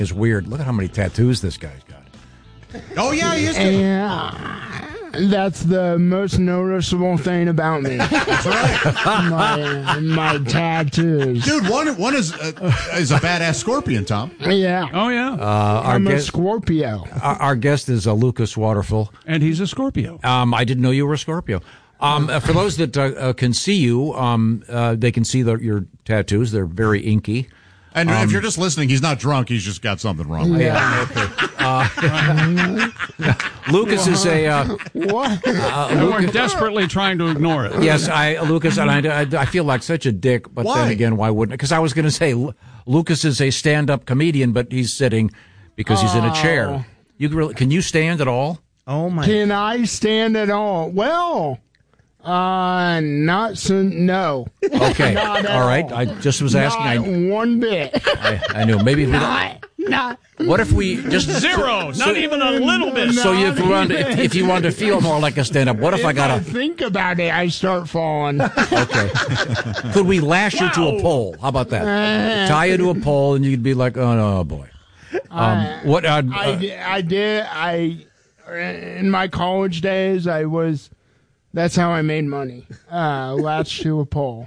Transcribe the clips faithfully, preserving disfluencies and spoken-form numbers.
is weird. Look at how many tattoos this guy's got. Oh, yeah, he is. Yeah. That's the most noticeable thing about me. That's right. my, my tattoos. Dude, one one is uh, is a badass scorpion, Tom. Yeah. Oh, yeah. Uh, our I'm a guest, Scorpio. Our, our guest is uh, Lucas Waterful. And he's a Scorpio. Um, I didn't know you were a Scorpio. Um, uh, for those that uh, uh, can see you, um, uh, they can see the, your tattoos. They're very inky. And Um, if you're just listening, he's not drunk. He's just got something wrong. Yeah. Okay. Uh, Lucas is a. Uh, What? uh, And we're Lucas, desperately trying to ignore it. yes, I Lucas, and I, I, I feel like such a dick. But Why? then again, why wouldn't? Because I was going to say Lu- Lucas is a stand-up comedian, but he's sitting because he's in a chair. You can really, can you stand at all? Oh my! Can I stand at all? Well, uh, not so, no. Okay, Not at all right. all. I just was asking. Not one bit. I, I, I knew maybe. If we, Not, not. what if we just Zero. Not even a little bit. So you, if, you wanted, if, if you wanted to feel more like a stand-up, what if, If I got I a? think about it, I start falling. Okay. Could we lash you to a pole? How about that? Tie you to a pole, and you'd be like, oh no, boy. Um, what? Uh, I, uh, di- I did. I in my college days, I was. That's how I made money. Uh, latched to a pole.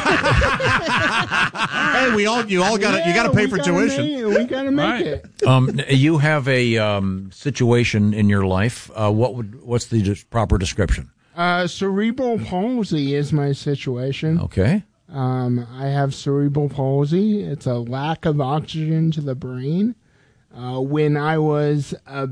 Hey, we all you all got to you got to pay we for gotta tuition. Make it. We got to make Right. it. um, you have a um, situation in your life. Uh, what would? What's the des- proper description? Uh, cerebral palsy is my situation. Okay. Um, I have cerebral palsy. It's a lack of oxygen to the brain. Uh, when I was a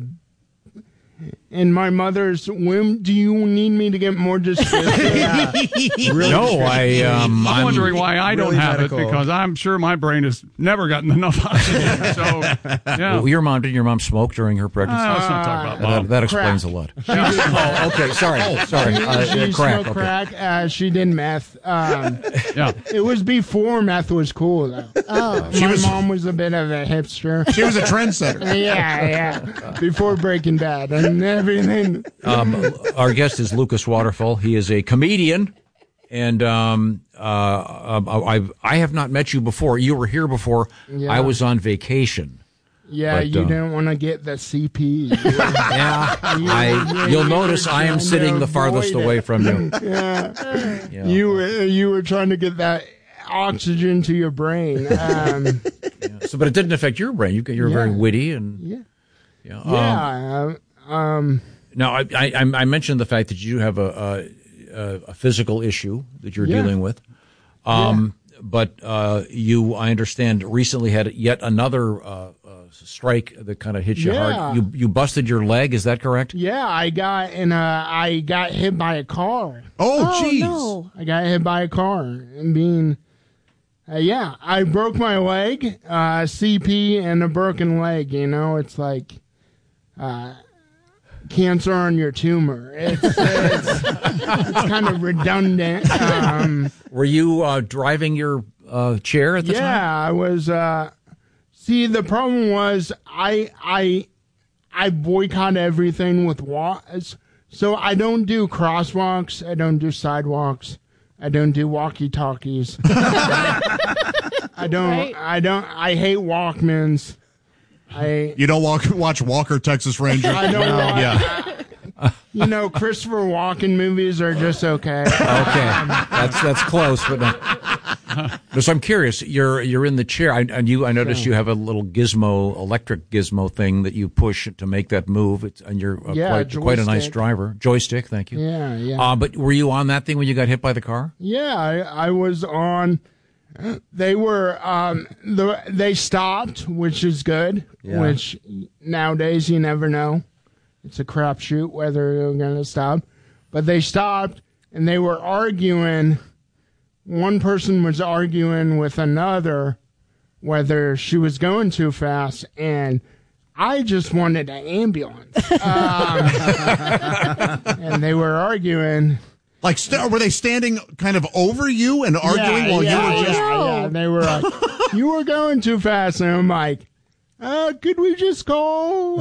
in my mother's womb, do you need me to get more descriptive? Yeah. No, I. Um, I'm, I'm wondering why I don't really have medical. it, because I'm sure my brain has never gotten enough oxygen. So, yeah. Well, your mom did your mom smoke during her pregnancy? Uh, let's not talk about Uh, mom. that, that explains crack. a lot. oh, okay. Sorry. Sorry. Uh, she uh, crack. smoked Okay. crack. Uh, she did meth. Um, Yeah. it was before meth was cool, though. Oh, She my was- mom was a bit of a hipster. She was a trendsetter. Yeah, yeah. Before Breaking Bad and everything. Um, our guest is Lucas Waterfall. He is a comedian, and um, uh, I I have not met you before. You were here before. Yeah. I was on vacation. Yeah, But, you uh, didn't want to get the C P. Yeah, I. You'll notice I am sitting the farthest away from you. Yeah. Yeah. You were you were trying to get that oxygen to your brain. Um, So, but it didn't affect your brain. You you're Yeah. very witty and yeah. yeah. Um, Yeah. uh, Um, now I, I I mentioned the fact that you have a a, a physical issue that you're Yeah. dealing with. Um, But uh, you, I understand, recently had yet another uh, uh, strike that kind of hit you Yeah. hard. You you busted your leg. Is that correct? yeah, I got in a I got hit by a car. Oh, jeez. no. I got hit by a car and being uh, yeah, I broke my leg, uh, C P and a broken leg, you know, it's like uh, cancer on your tumor. It's it's, it's kind of redundant. Um, Were you uh, driving your uh, chair at the yeah, time? I was uh, see the problem was I I I boycott everything with walks. So I don't do crosswalks, I don't do sidewalks. I don't do walkie-talkies. I don't. Right. I don't. I hate Walkmans. I. You don't walk, watch Walker, Texas Ranger? I don't. Walk, Yeah. You know, Christopher Walken movies are just okay. Okay, that's that's close, but no. So I'm curious. You're you're in the chair, I, and you. I noticed you have a little gizmo, electric gizmo thing that you push to make that move. It's, and you're uh, Yeah, quite quite a nice joystick. driver. Joystick, thank you. Yeah, yeah, Uh, but were you on that thing when you got hit by the car? yeah. I, I was on. They were. Um. The they stopped, which is good. Yeah. Which nowadays you never know. It's a crapshoot whether they're gonna stop, but they stopped and they were arguing. One person was arguing with another whether she was going too fast, and I just wanted an ambulance. Um, and they were arguing. Like, st- were they standing kind of over you and arguing yeah, while yeah, you were just... yeah, yeah. They were like, you were going too fast, and I'm like, uh, could we just call?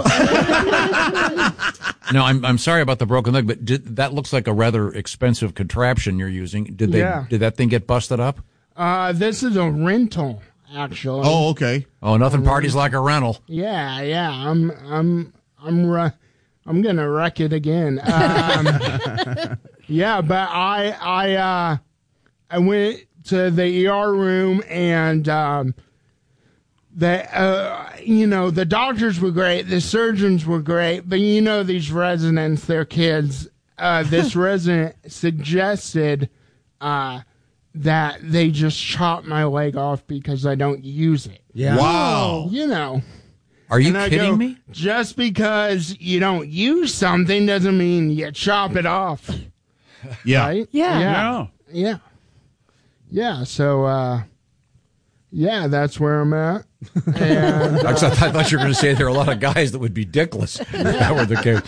No, I'm I'm sorry about the broken leg, but did, that looks like a rather expensive contraption you're using. Did they? Yeah. Did that thing get busted up? Uh, this is a rental, actually. Oh, okay. Oh, nothing parties like a rental. Yeah, yeah. I'm, I'm, I'm, ru- I'm gonna wreck it again. Um, yeah, but I, I, uh, I went to the E R room and, um, the, uh, you know, the doctors were great, the surgeons were great, but you know, these residents, their kids, uh, this resident suggested, uh, that they just chop my leg off because I don't use it. Yeah. Wow. You know. Are you And I kidding go, me? Just because you don't use something doesn't mean you chop it off. Yeah. Right? Yeah. Yeah. Yeah. Yeah. So, uh, yeah, that's where I'm at. And I thought, I thought you were going to say there are a lot of guys that would be dickless if that were the case.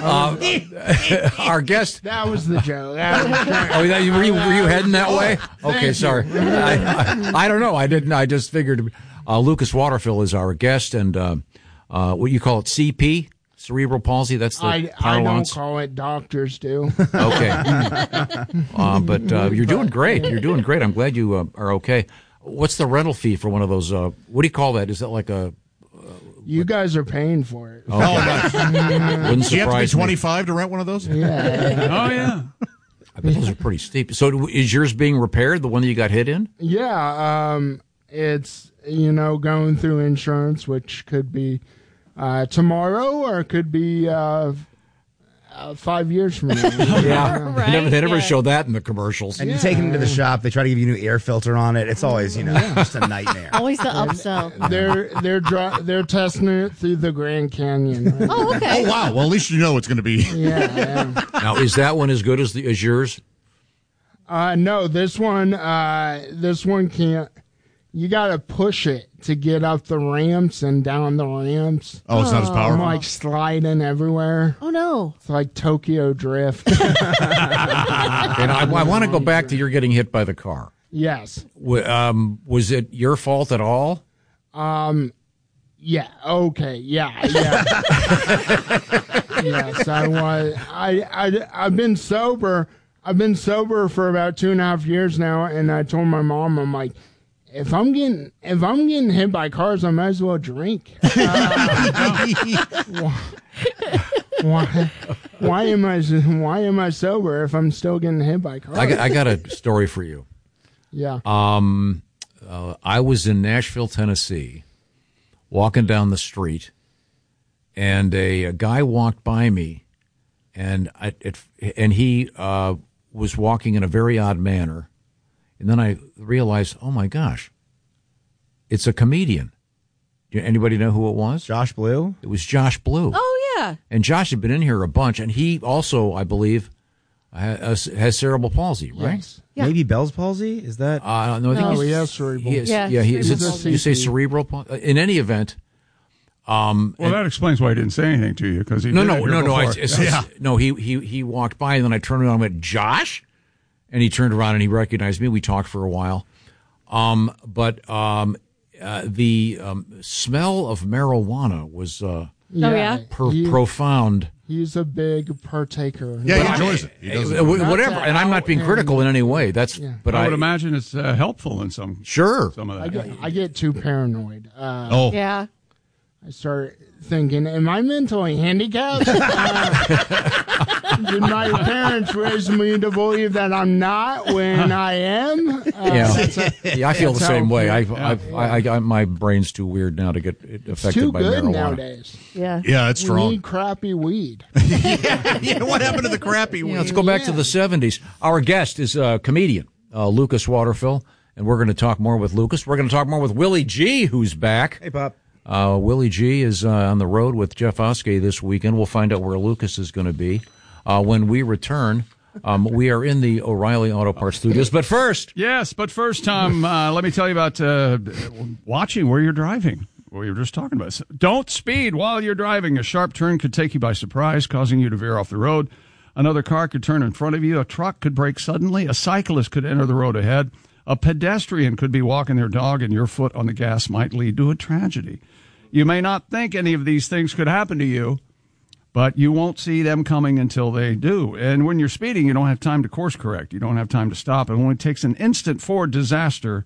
Uh, our guest. that was the joke. That was the Oh, that, were, you, were you heading that way? Okay, you. sorry. I, I, I don't know. I didn't. I just figured. Uh, Lucas Waterfill is our guest, and uh, uh, what you call it, C P, cerebral palsy. That's the I, I don't parlance. call it, doctors do. Okay, uh, but uh, you're doing great. You're doing great. I'm glad you uh, are okay. What's the rental fee for one of those? Uh, what do you call that? Is that like a? You guys are paying for it. Okay. Wouldn't Do you have to be surprise me. twenty-five to rent one of those? Yeah. Oh, yeah. I bet those are pretty steep. So is yours being repaired? The one that you got hit in? Yeah, um, it's, you know, going through insurance, which could be uh, tomorrow or it could be uh, uh, five years from now. Yeah, Right? they never, they never Yeah. show that in the commercials. And you take it into the shop, they try to give you a new air filter on it. It's always, you know, just a nightmare. Always the upsell. They're they're dri- they're testing it through the Grand Canyon. Right? Oh, okay. Oh, wow. Well, at least you know it's going to be. Yeah, yeah. Now, is that one as good as the as yours? Uh, no, this one uh, this one can't. You got to push it to get up the ramps and down the ramps. Oh, it's not as I'm powerful. like sliding everywhere. Oh, no. It's like Tokyo Drift. And I, I want to go back to your getting hit by the car. Yes. W- Um, was it your fault at all? Yeah. Okay. Yeah. Yeah. Yes, I was. I. I. I've been sober. I've been sober for about two and a half years now, and I told my mom, I'm like, if I'm getting if I'm getting hit by cars, I might as well drink. Uh, why, why am I why am I sober if I'm still getting hit by cars? I got, I got a story for you. yeah. Um, uh, I was in Nashville, Tennessee, walking down the street, and a, a guy walked by me, and I, it, and he uh, was walking in a very odd manner, and then I realized, oh my gosh, it's a comedian. Do anybody know who it was? Josh Blue? It was Josh Blue. Oh, yeah. And Josh had been in here a bunch, and he also, I believe, has, has cerebral palsy, right? Yes. Yeah. Maybe Bell's palsy? Is that? Uh, no, I think No, he's, he has cerebral. He is, Yeah, yeah, he is. cerebral It's, you say palsy. cerebral palsy? In any event, um, Well, that explains why he didn't say anything to you, because he no, did no, it here no, no, before. it's, it's, Yeah. no. He he he walked by, and then I turned around and went, Josh, and he turned around and he recognized me. We talked for a while, um, but um, uh, the um, smell of marijuana was uh, yeah? per- He- profound. He's a big partaker. Yeah, he But I- enjoys it. He does uh, it. wh- Not whatever, to and I'm not out being him. critical in any way. That's, Yeah. but I I, would imagine it's uh, helpful in some sure. some of that. I get, I get too paranoid. Uh, Oh, Yeah. I start thinking, am I mentally handicapped? uh, did my parents raise me to believe that I'm not when I am? Uh, Yeah, that's a- yeah, I feel the that's same how- way. I, I, I, I, I, my brain's too weird now to get It's affected too by good marijuana. nowadays. Yeah. yeah, it's We strong. need crappy weed. Yeah, what happened to the crappy Yeah, weed? let's go back to the seventies. Our guest is a comedian, uh, Lucas Waterfill, and we're going to talk more with Lucas. We're going to talk more with Willie G, who's back. Hey, Pop. Uh, Willie G is uh, on the road with Jeff Oskey this weekend. We'll find out where Lucas is going to be uh, when we return. Um, we are in the O'Reilly Auto Parts studios, but first, Yes, but first, Tom, uh, let me tell you about uh, watching where you're driving. What you were just talking about. Don't speed while you're driving. A sharp turn could take you by surprise, causing you to veer off the road. Another car could turn in front of you. A truck could brake suddenly. A cyclist could enter the road ahead. A pedestrian could be walking their dog, and your foot on the gas might lead to a tragedy. You may not think any of these things could happen to you, but you won't see them coming until they do. And when you're speeding, you don't have time to course correct. You don't have time to stop. It only takes an instant Ford disaster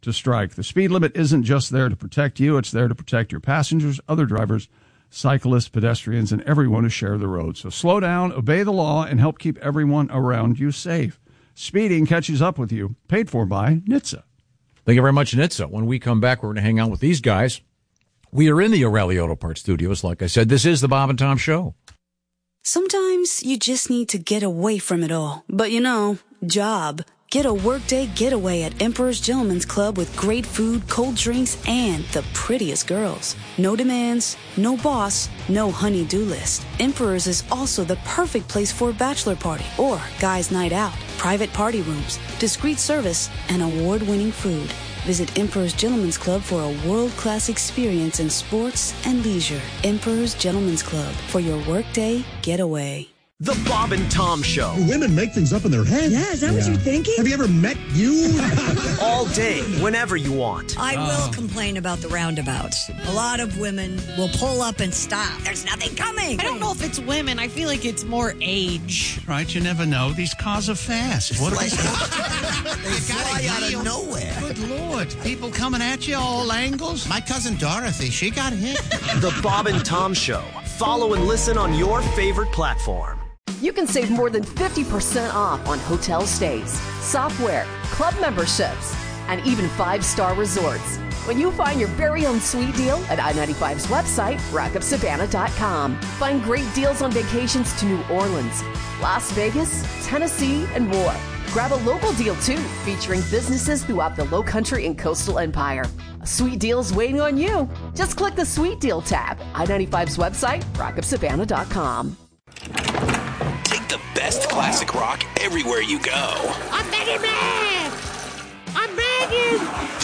to strike. The speed limit isn't just there to protect you. It's there to protect your passengers, other drivers, cyclists, pedestrians, and everyone who share the road. So slow down, obey the law, and help keep everyone around you safe. Speeding catches up with you. Paid for by N H T S A. Thank you very much, N H T S A. When we come back, we're going to hang out with these guys. We are in the O'Reilly Auto Parts studios. Like I said, this is the Bob and Tom Show. Sometimes you just need to get away from it all. But you know, job. Get a workday getaway at Emperor's Gentleman's Club with great food, cold drinks, and the prettiest girls. No demands, no boss, no honey-do list. Emperor's is also the perfect place for a bachelor party or guys' night out. Private party rooms, discreet service, and award-winning food. Visit Emperor's Gentleman's Club for a world-class experience in sports and leisure. Emperor's Gentleman's Club for your workday getaway. The Bob and Tom Show. Women make things up in their head. Yeah, is that what you're thinking? Have you ever met you? All day, whenever you want. I will complain about the roundabouts. A lot of women will pull up and stop. There's nothing coming. I don't know if it's women. I feel like it's more age. Right, you never know. These cars are fast. What They fly out of nowhere. Good Lord. People coming at you all angles. My cousin Dorothy, she got hit. The Bob and Tom Show. Follow and listen on your favorite platform. You can save more than fifty percent off on hotel stays, software, club memberships, and even five-star resorts when you find your very own sweet deal at I ninety-five's website, rock up savannah dot com. Find great deals on vacations to New Orleans, Las Vegas, Tennessee, and more. Grab a local deal, too, featuring businesses throughout the Lowcountry and Coastal Empire. A sweet deal is waiting on you. Just click the Sweet Deal tab. I ninety-five's website, rock up savannah dot com. Take the best classic rock everywhere you go. I'm begging, man! I'm begging!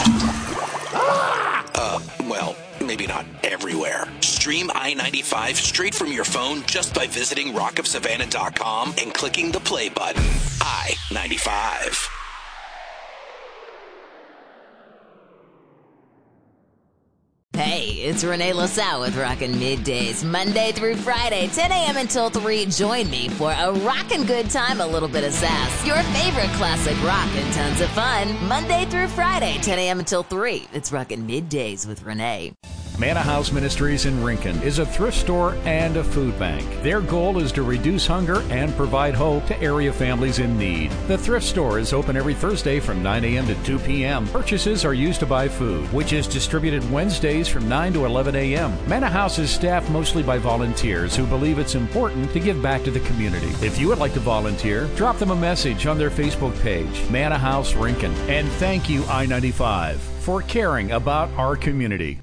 Uh, well, maybe not everywhere. Stream I ninety-five straight from your phone just by visiting rock up savannah dot com and clicking the play button. I ninety-five. Hey, it's Renee LaSalle with Rockin' Middays, Monday through Friday, ten a.m. until three. Join me for a rockin' good time, a little bit of sass, your favorite classic rock, and tons of fun. Monday through Friday, ten a.m. until three. It's Rockin' Middays with Renee. Manna House Ministries in Rincon is a thrift store and a food bank. Their goal is to reduce hunger and provide hope to area families in need. The thrift store is open every Thursday from nine a.m. to two p.m. Purchases are used to buy food, which is distributed Wednesdays from nine to eleven a.m. Manna House is staffed mostly by volunteers who believe it's important to give back to the community. If you would like to volunteer, drop them a message on their Facebook page, Manna House Rincon. And thank you, I ninety-five, for caring about our community.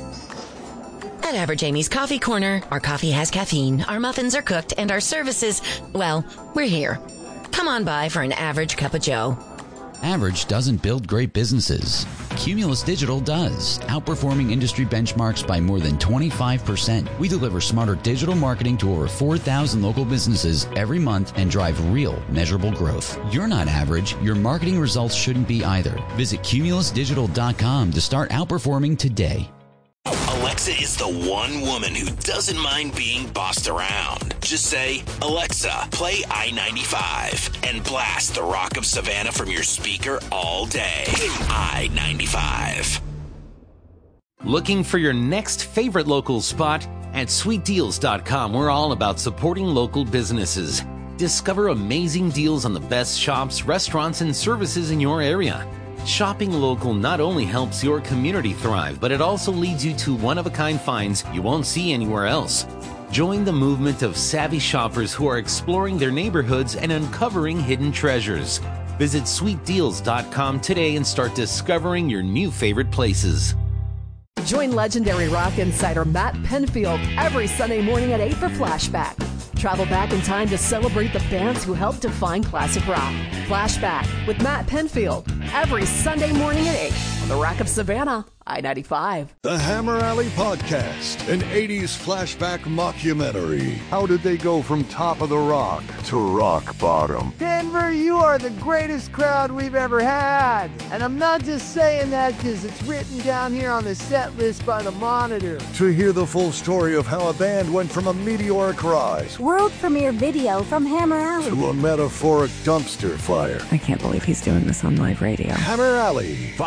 At Average Amy's Coffee Corner, our coffee has caffeine, our muffins are cooked, and our services, well, we're here. Come on by for an average cup of joe. Average doesn't build great businesses. Cumulus Digital does, outperforming industry benchmarks by more than twenty-five percent. We deliver smarter digital marketing to over four thousand local businesses every month and drive real, measurable growth. You're not average. Your marketing results shouldn't be either. Visit cumulus digital dot com to start outperforming today. Alexa is the one woman who doesn't mind being bossed around. Just say, Alexa, play I ninety-five, and blast the Rock of Savannah from your speaker all day. I ninety-five. Looking for your next favorite local spot? At sweet deals dot com, we're all about supporting local businesses. Discover amazing deals on the best shops, restaurants, and services in your area. Shopping local not only helps your community thrive, but it also leads you to one-of-a-kind finds you won't see anywhere else. Join the movement of savvy shoppers who are exploring their neighborhoods and uncovering hidden treasures. Visit sweet deals dot com today and start discovering your new favorite places. Join legendary rock insider Matt Penfield every Sunday morning at eight for Flashback. Travel back in time to celebrate the bands who helped define classic rock. Flashback with Matt Penfield every Sunday morning at eight on the Rock of Savannah, I ninety-five. The Hammer Alley Podcast, an eighties flashback mockumentary. How did they go from top of the rock to rock bottom? Denver, you are the greatest crowd we've ever had. And I'm not just saying that because it's written down here on the set list by the Monitor. To hear the full story of how a band went from a meteoric rise world premiere video from Hammer Alley to a metaphoric dumpster fire. I can't believe he's doing this on live radio. Hammer Alley. Follow and listen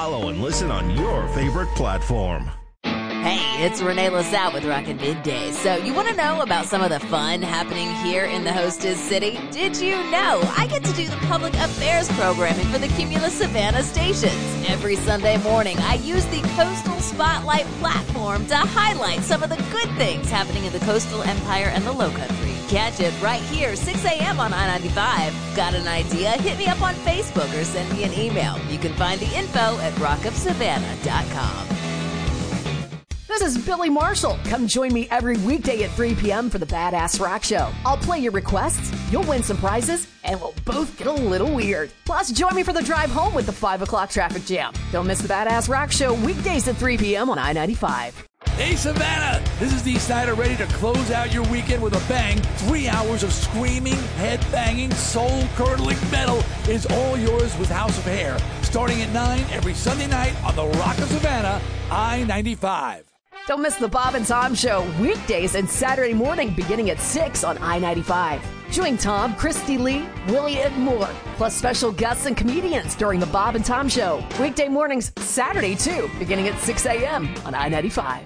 listen on your favorite platform. Hey, it's Renee LaSalle with Rockin' Middays. So you want to know about some of the fun happening here in the hostess city? Did you know I get to do the public affairs programming for the Cumulus Savannah stations? Every Sunday morning, I use the Coastal Spotlight platform to highlight some of the good things happening in the coastal empire and the Lowcountry. Catch it right here, six a.m. on I ninety-five. Got an idea? Hit me up on Facebook or send me an email. You can find the info at rock of savannah dot com. This is Billy Marshall. Come join me every weekday at three p.m. for the Badass Rock Show. I'll play your requests, you'll win some prizes, and we'll both get a little weird. Plus, join me for the drive home with the five o'clock traffic jam. Don't miss the Badass Rock Show weekdays at three p.m. on I ninety-five. Hey, Savannah! This is Dee Snider, ready to close out your weekend with a bang. Three hours of screaming, head-banging, soul-curdling metal is all yours with House of Hair. Starting at nine every Sunday night on the Rock of Savannah, I ninety-five. Don't miss the Bob and Tom Show weekdays and Saturday morning beginning at six on I ninety-five. Join Tom, Christy Lee, Willie, and more, plus special guests and comedians during the Bob and Tom Show. Weekday mornings, Saturday too, beginning at six a.m. on I ninety-five.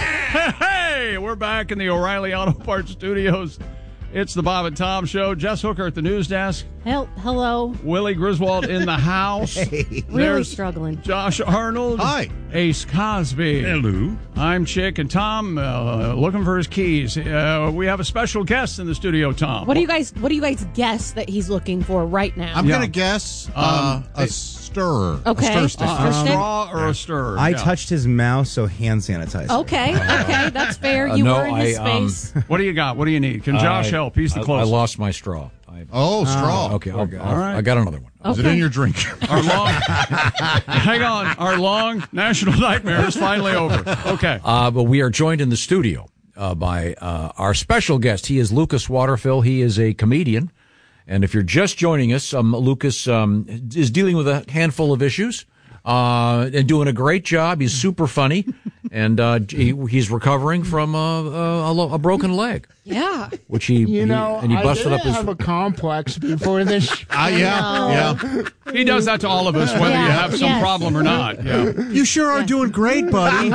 Hey, we're back in the O'Reilly Auto Parts Studios. It's the Bob and Tom Show. Jess Hooker at the news desk. Hel- hello. Willie Griswold in the house. Hey. Really There's struggling. Josh Arnold. Hi. Ace Cosby. Hello. I'm Chick, and Tom uh, looking for his keys. Uh, we have a special guest in the studio, Tom. What do you guys What do you guys guess that he's looking for right now? I'm Yeah. going to guess uh, Um, a stirrer. Okay. A stir stick. Uh, a stick? straw or a stir? I Yeah. touched his mouth, so hand sanitizer. Okay, okay, that's fair. Uh, You no, were in his I, um, space. What do you got? What do you need? Can Josh I- help? He's the I- closest. I lost my straw. I, Oh, straw. okay, I'll, Okay, I'll- all right. I got another one. Is it Okay. in your drink? Our long, hang on. Our long national nightmare is finally over. Okay. Uh, but we are joined in the studio uh, by uh, our special guest. He is Lucas Waterfill. He is a comedian. And if you're just joining us, um, Lucas um, is dealing with a handful of issues uh, and doing a great job. He's super funny. And uh, he, he's recovering from a, a, a lo- a broken leg, Yeah. which he, You he- know, and he I busted didn't up his. have a complex before this. Uh, yeah, yeah. He does that to all of us, whether Yeah. you have some Yes. problem or not. Yeah. You sure are doing great, buddy.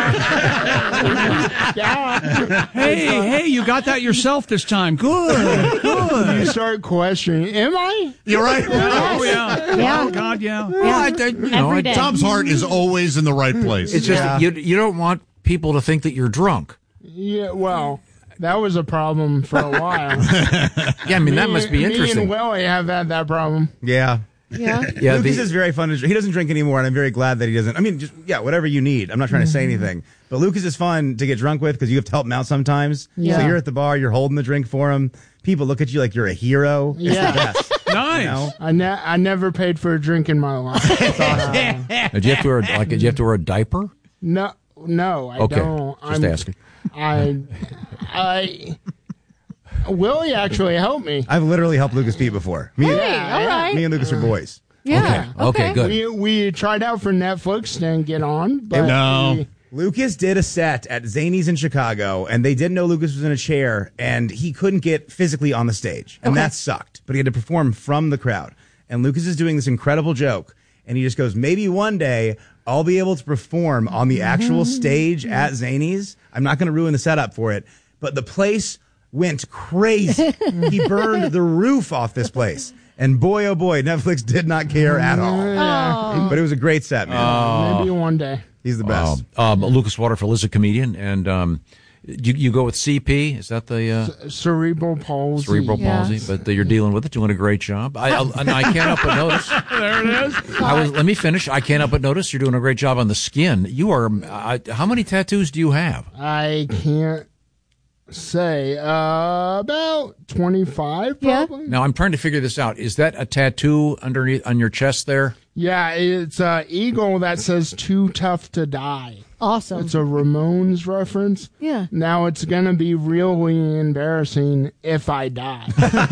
Yeah. Hey, hey, you got that yourself this time. Good, good. You start questioning, am I? You're right. Oh, yeah. Yeah. Oh, God, yeah. Well, I- I- you know, Every I- day. Tom's heart is always in the right place. It's just Yeah. you. You don't want people to think that you're drunk. Yeah, well, that was a problem for a while. Yeah, I mean that Me- must be Me interesting. and Willie have had that problem. Yeah. Yeah. Yeah, Lucas the- is very fun to drink. He doesn't drink anymore, and I'm very glad that he doesn't. I mean, just, yeah, whatever you need. I'm not trying to say anything. But Lucas is fun to get drunk with because you have to help him out sometimes. Yeah. So you're at the bar, you're holding the drink for him. People look at you like you're a hero. It's Yeah. the best. Nice. You know? I, ne- I never paid for a drink in my life. Uh, Did you have to wear like? Did you have to wear a diaper? no, no, I Okay, don't. just I'm, asking. I, I, Willie actually helped me. I've literally helped Lucas Pete before. Me, Yeah, all right. me and Lucas are boys. Yeah. Okay, good. We we tried out for Netflix, didn't get on, but No. we- Lucas did a set at Zany's in Chicago, and they didn't know Lucas was in a chair, and he couldn't get physically on the stage, and that sucked. But he had to perform from the crowd. And Lucas is doing this incredible joke, and he just goes, maybe one day I'll be able to perform on the actual stage at Zany's. I'm not going to ruin the setup for it, but the place went crazy. He burned the roof off this place. And boy, oh boy, Netflix did not care at all. Yeah. But it was a great set, man. maybe one day. He's the best. Um, um, Lucas Waterfill is a comedian, and um, you, you go with C P. Is that the uh, Cerebral palsy. cerebral palsy? Yes. But you're dealing with it, doing a great job. I, I, and I can't help but notice. There it is. I was. Let me finish. I can't help but notice you're doing a great job on the skin. You are. Uh, how many tattoos do you have? I can't say. Uh, about twenty-five, probably. Now I'm trying to figure this out. Is that a tattoo underneath on your chest there? Yeah, it's an eagle that says "Too Tough to Die." Awesome. It's a Ramones reference. Yeah. Now it's gonna be really embarrassing if I die.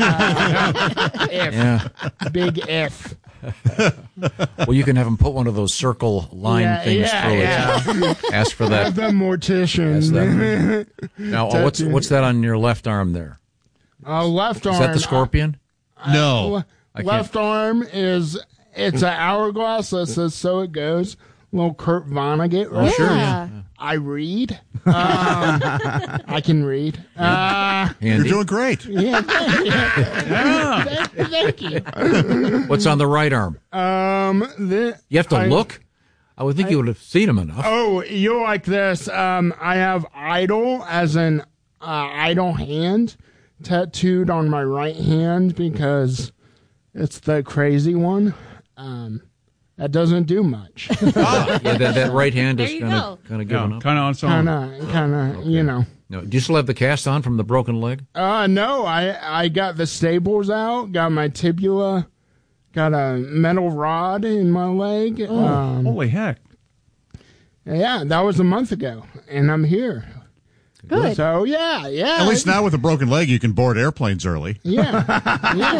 Uh, if. Yeah. Big if. Well, you can have them put one of those circle line Yeah, things yeah, through yeah. it. Ask for that. Have the mortician. Ask them. Now, uh, what's what's that on your left arm there? Uh, left arm. Is that the scorpion? No. I can't- Left arm is it's an hourglass that says "So it goes." little Kurt Vonnegut. Oh, sure, yeah. I read. Um, I can read. Uh, You're doing great. Yeah, thank you. Yeah. Thank, thank you. What's on the right arm? Um, the, You have to I- look? I would think you would have seen him enough. Oh, you like this? Um, I have idol as an uh, idol hand tattooed on my right hand because it's the crazy one. Um, that doesn't do much. Yeah, that, that right hand There is you kind go. of kind of giving Yeah, up. kind of on its own. Kind of, kind of, you know. No, do you still have the cast on from the broken leg? Uh, no, I I got the staples out, got my tibula, got a metal rod in my leg. Oh, um, holy heck. Yeah, that was a month ago, and I'm here. Good. So, yeah, yeah. At least now with a broken leg, you can board airplanes early. Yeah. yeah.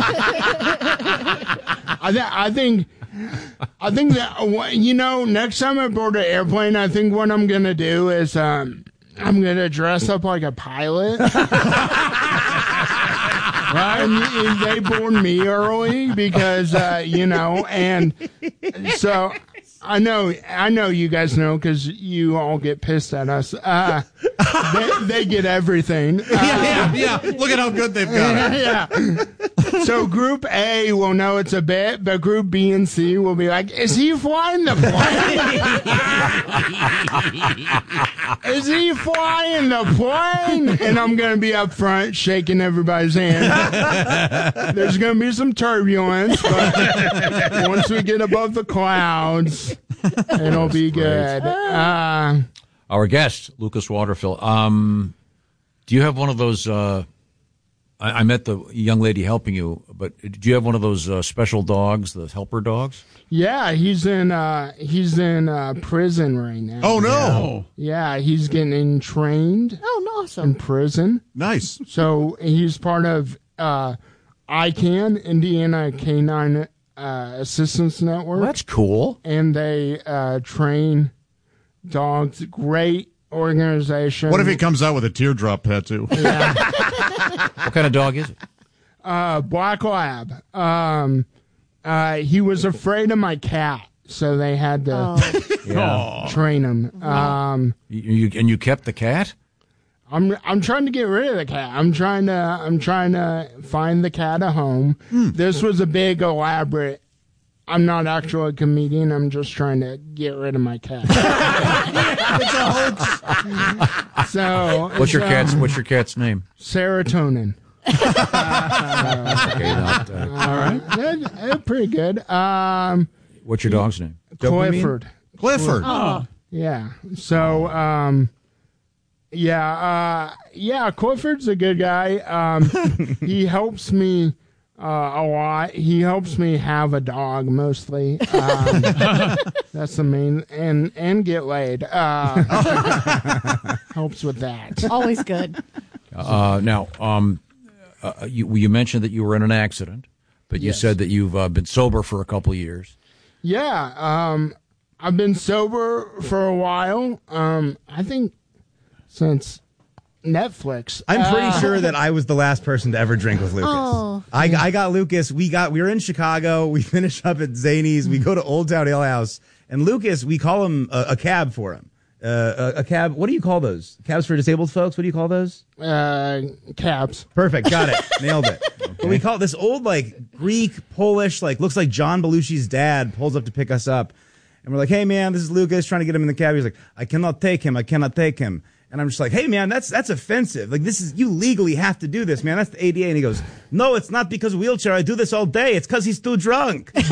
I, th- I think, I think that, uh, you know, next time I board an airplane, I think what I'm going to do is um, I'm going to dress up like a pilot. Right? And, and they board me early because, uh, you know, and so I know, I know you guys know because you all get pissed at us. Uh, they, they get everything. Uh, yeah, yeah, yeah. Look at how good they've got it. yeah. So Group A will know it's a bit, but Group B and C will be like, "Is he flying the plane? Is he flying the plane?" And I'm gonna be up front shaking everybody's hand. There's gonna be some turbulence, but once we get above the clouds, it'll be good. Uh, Our guest, Lucas Waterfill. Um, do you have one of those? Uh, I, I met the young lady helping you, but do you have one of those uh, special dogs, the helper dogs? Yeah, he's in uh he's in uh prison right now. Oh, no. Yeah, he's getting trained Oh, no, in awesome. prison. Nice. So he's part of uh I CAN, Indiana Canine uh, Assistance Network. Well, that's cool. And they uh train dogs. Great organization. What if he comes out with a teardrop tattoo? What kind of dog is it? Uh, Black Lab. Um, uh, he was afraid of my cat, so they had to Yeah. train him. Um, You, you, and you kept the cat? I'm I'm trying to get rid of the cat. I'm trying to I'm trying to find the cat a home. This was a big elaborate. I'm not actually a comedian. I'm just trying to get rid of my cat. It's a hoax. So What's your so, cat's What's your cat's name? Serotonin. Okay, not, uh, All right, they're, they're pretty good. Um, what's your dog's name? Clifford. Clifford. Oh. Yeah. So, um, yeah, uh, yeah, Clifford's a good guy. Um, he helps me uh, a lot. He helps me have a dog mostly. Um, that's the main, and and get laid. Uh, helps with that. Always good. Uh, now, um, uh, you, you mentioned that you were in an accident, but you Yes. said that you've uh, been sober for a couple of years. Yeah. Um, I've been sober for a while. Um, I think since Netflix. I'm pretty Uh, sure that I was the last person to ever drink with Lucas. Oh. I, I got Lucas. We got we were in Chicago. We finished up at Zany's. We go to Old Town Ale House, and Lucas, we call him a, a cab for him. Uh, a, a cab. What do you call those? Cabs for disabled folks. What do you call those? Uh, cabs. Perfect. Got it. Nailed it. But we call it this old like Greek, Polish, like looks like John Belushi's dad pulls up to pick us up, and we're like, "Hey man, this is Lucas." Trying to get him in the cab. He's like, "I cannot take him. I cannot take him." And I'm just like, "Hey man, that's that's offensive. Like this is you legally have to do this, man. That's the A D A." And he goes, "No, it's not because of wheelchair. I do this all day. It's because he's too drunk." I,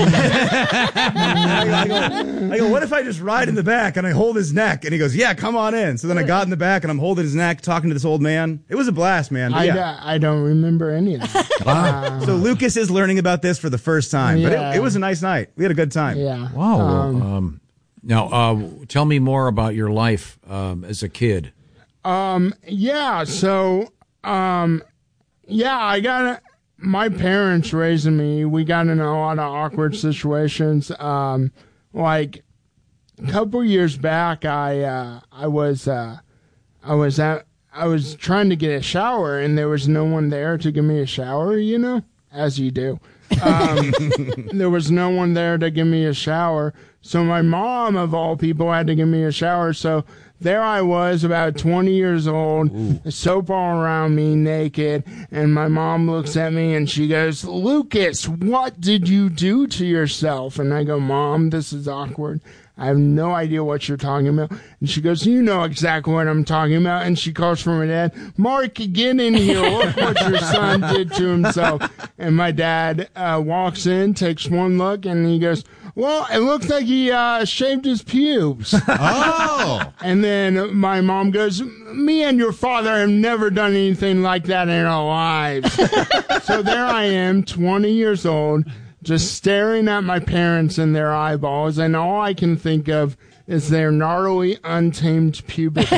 go, I, go, I go, "What if I just ride in the back and I hold his neck?" And he goes, "Yeah, come on in." So then I got in the back and I'm holding his neck, talking to this old man. It was a blast, man. But I, yeah. I don't remember any of that. Uh, So Lucas is learning about this for the first time, but Yeah. it, it was a nice night. We had a good time. Yeah. Wow. Um, Um, now, uh, tell me more about your life um, as a kid. Um, yeah, so, um, yeah, I got, my parents raising me, we got in a lot of awkward situations. Um, like, a couple years back, I, uh, I was, uh, I was at, I was trying to get a shower and there was no one there to give me a shower, you know? as you do. Um, there was no one there to give me a shower. So my mom, of all people, had to give me a shower. So there I was, about twenty years old, soap all around me, naked. And my mom looks at me and she goes, Lucas, what did you do to yourself? And I go, Mom, this is awkward. I have no idea what you're talking about. And she goes, you know exactly what I'm talking about. And she calls for my dad, Mark, get in here. Look what your son did to himself. And my dad uh, walks in, takes one look, and he goes, well, it looks like he uh, shaved his pubes. Oh. And then my mom goes, me and your father have never done anything like that in our lives. So there I am, twenty years old, just staring at my parents in their eyeballs, and all I can think of is their gnarly, untamed pubic.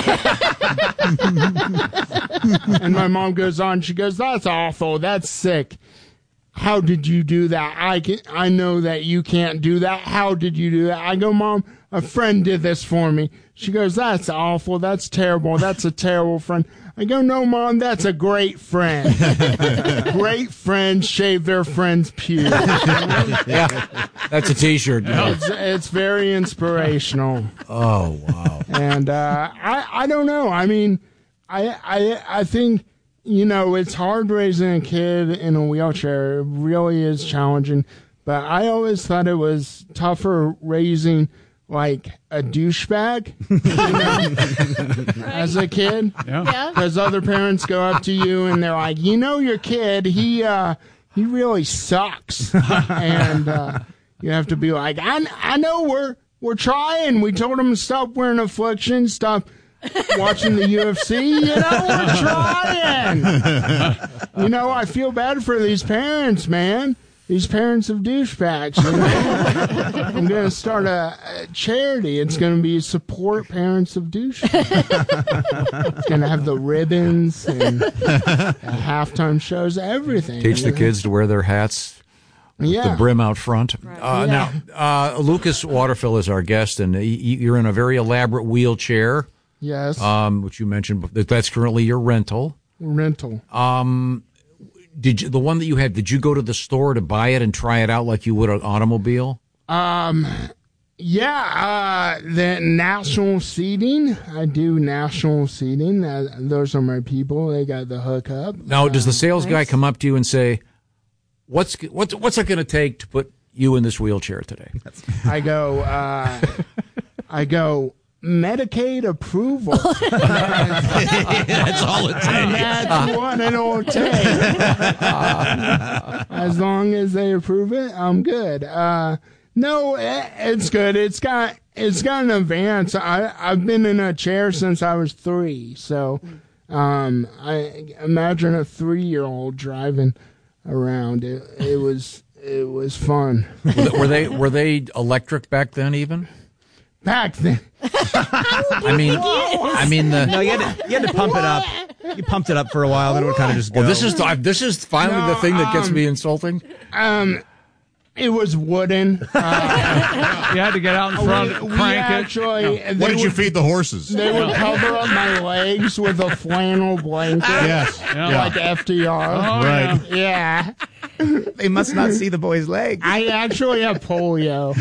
And my mom goes on, she goes, that's awful, that's sick. How did you do that? I can, I know that you can't do that. How did you do that? I go, Mom, a friend did this for me. She goes, that's awful, that's terrible, that's a terrible friend. I go, no, Mom, that's a great friend. Great friends shave their friends' pubes. Yeah, that's a T-shirt. Yeah. It's, it's very inspirational. Oh, wow. And uh, I, I don't know. I mean, I, I, I think, you know, it's hard raising a kid in a wheelchair. It really is challenging. But I always thought it was tougher raising like a douchebag, you know, as a kid. Yeah. Because other parents go up to you and they're like, you know, your kid, he uh, he really sucks, and uh, you have to be like, I I know we're we're trying. We told him to stop wearing affliction, stop watching the U F C. You know, we're trying. You know, I feel bad for these parents, man. These parents of douchebags, you know? I'm going to start a, a charity. It's going to be support parents of douchebags. It's going to have the ribbons and the halftime shows, everything. Teach the kids to wear their hats with Yeah. the brim out front. Uh, Yeah. Now, uh, Lucas Waterfill is our guest, and y- you're in a very elaborate wheelchair. Yes. Um, which you mentioned, but that's currently your rental. Rental. Um, did you, the one that you had, did you go to the store to buy it and try it out like you would an automobile? Um, yeah, uh, the national seating. I do national seating. Uh, those are my people. They got the hookup. Now, does the Uh, sales guy nice. come up to you and say, "What's what's what's it going to take to put you in this wheelchair today?" I go, uh, I go, Medicaid approval. That's all it takes. That's what it'll take. As long as they approve it, I'm good. Uh, no, it, it's good. It's got it's got an advance. I I've been in a chair since I was three, so um, I imagine a three year old driving around. It it was it was fun. Were they were they electric back then? Even back then. I mean, I mean the No, you had to, you had to pump it up. You pumped it up for a while, then it would kind of just go. Well, this is this is finally No, the thing that gets um, me insulting. Um, it was wooden. Uh, You had to get out in front, we, we crank actually, it. they What did you would- feed the horses? They would cover up my legs with a flannel blanket. Yes. Like F D R. Oh, Right. Yeah. They must not see the boy's legs. I actually have polio.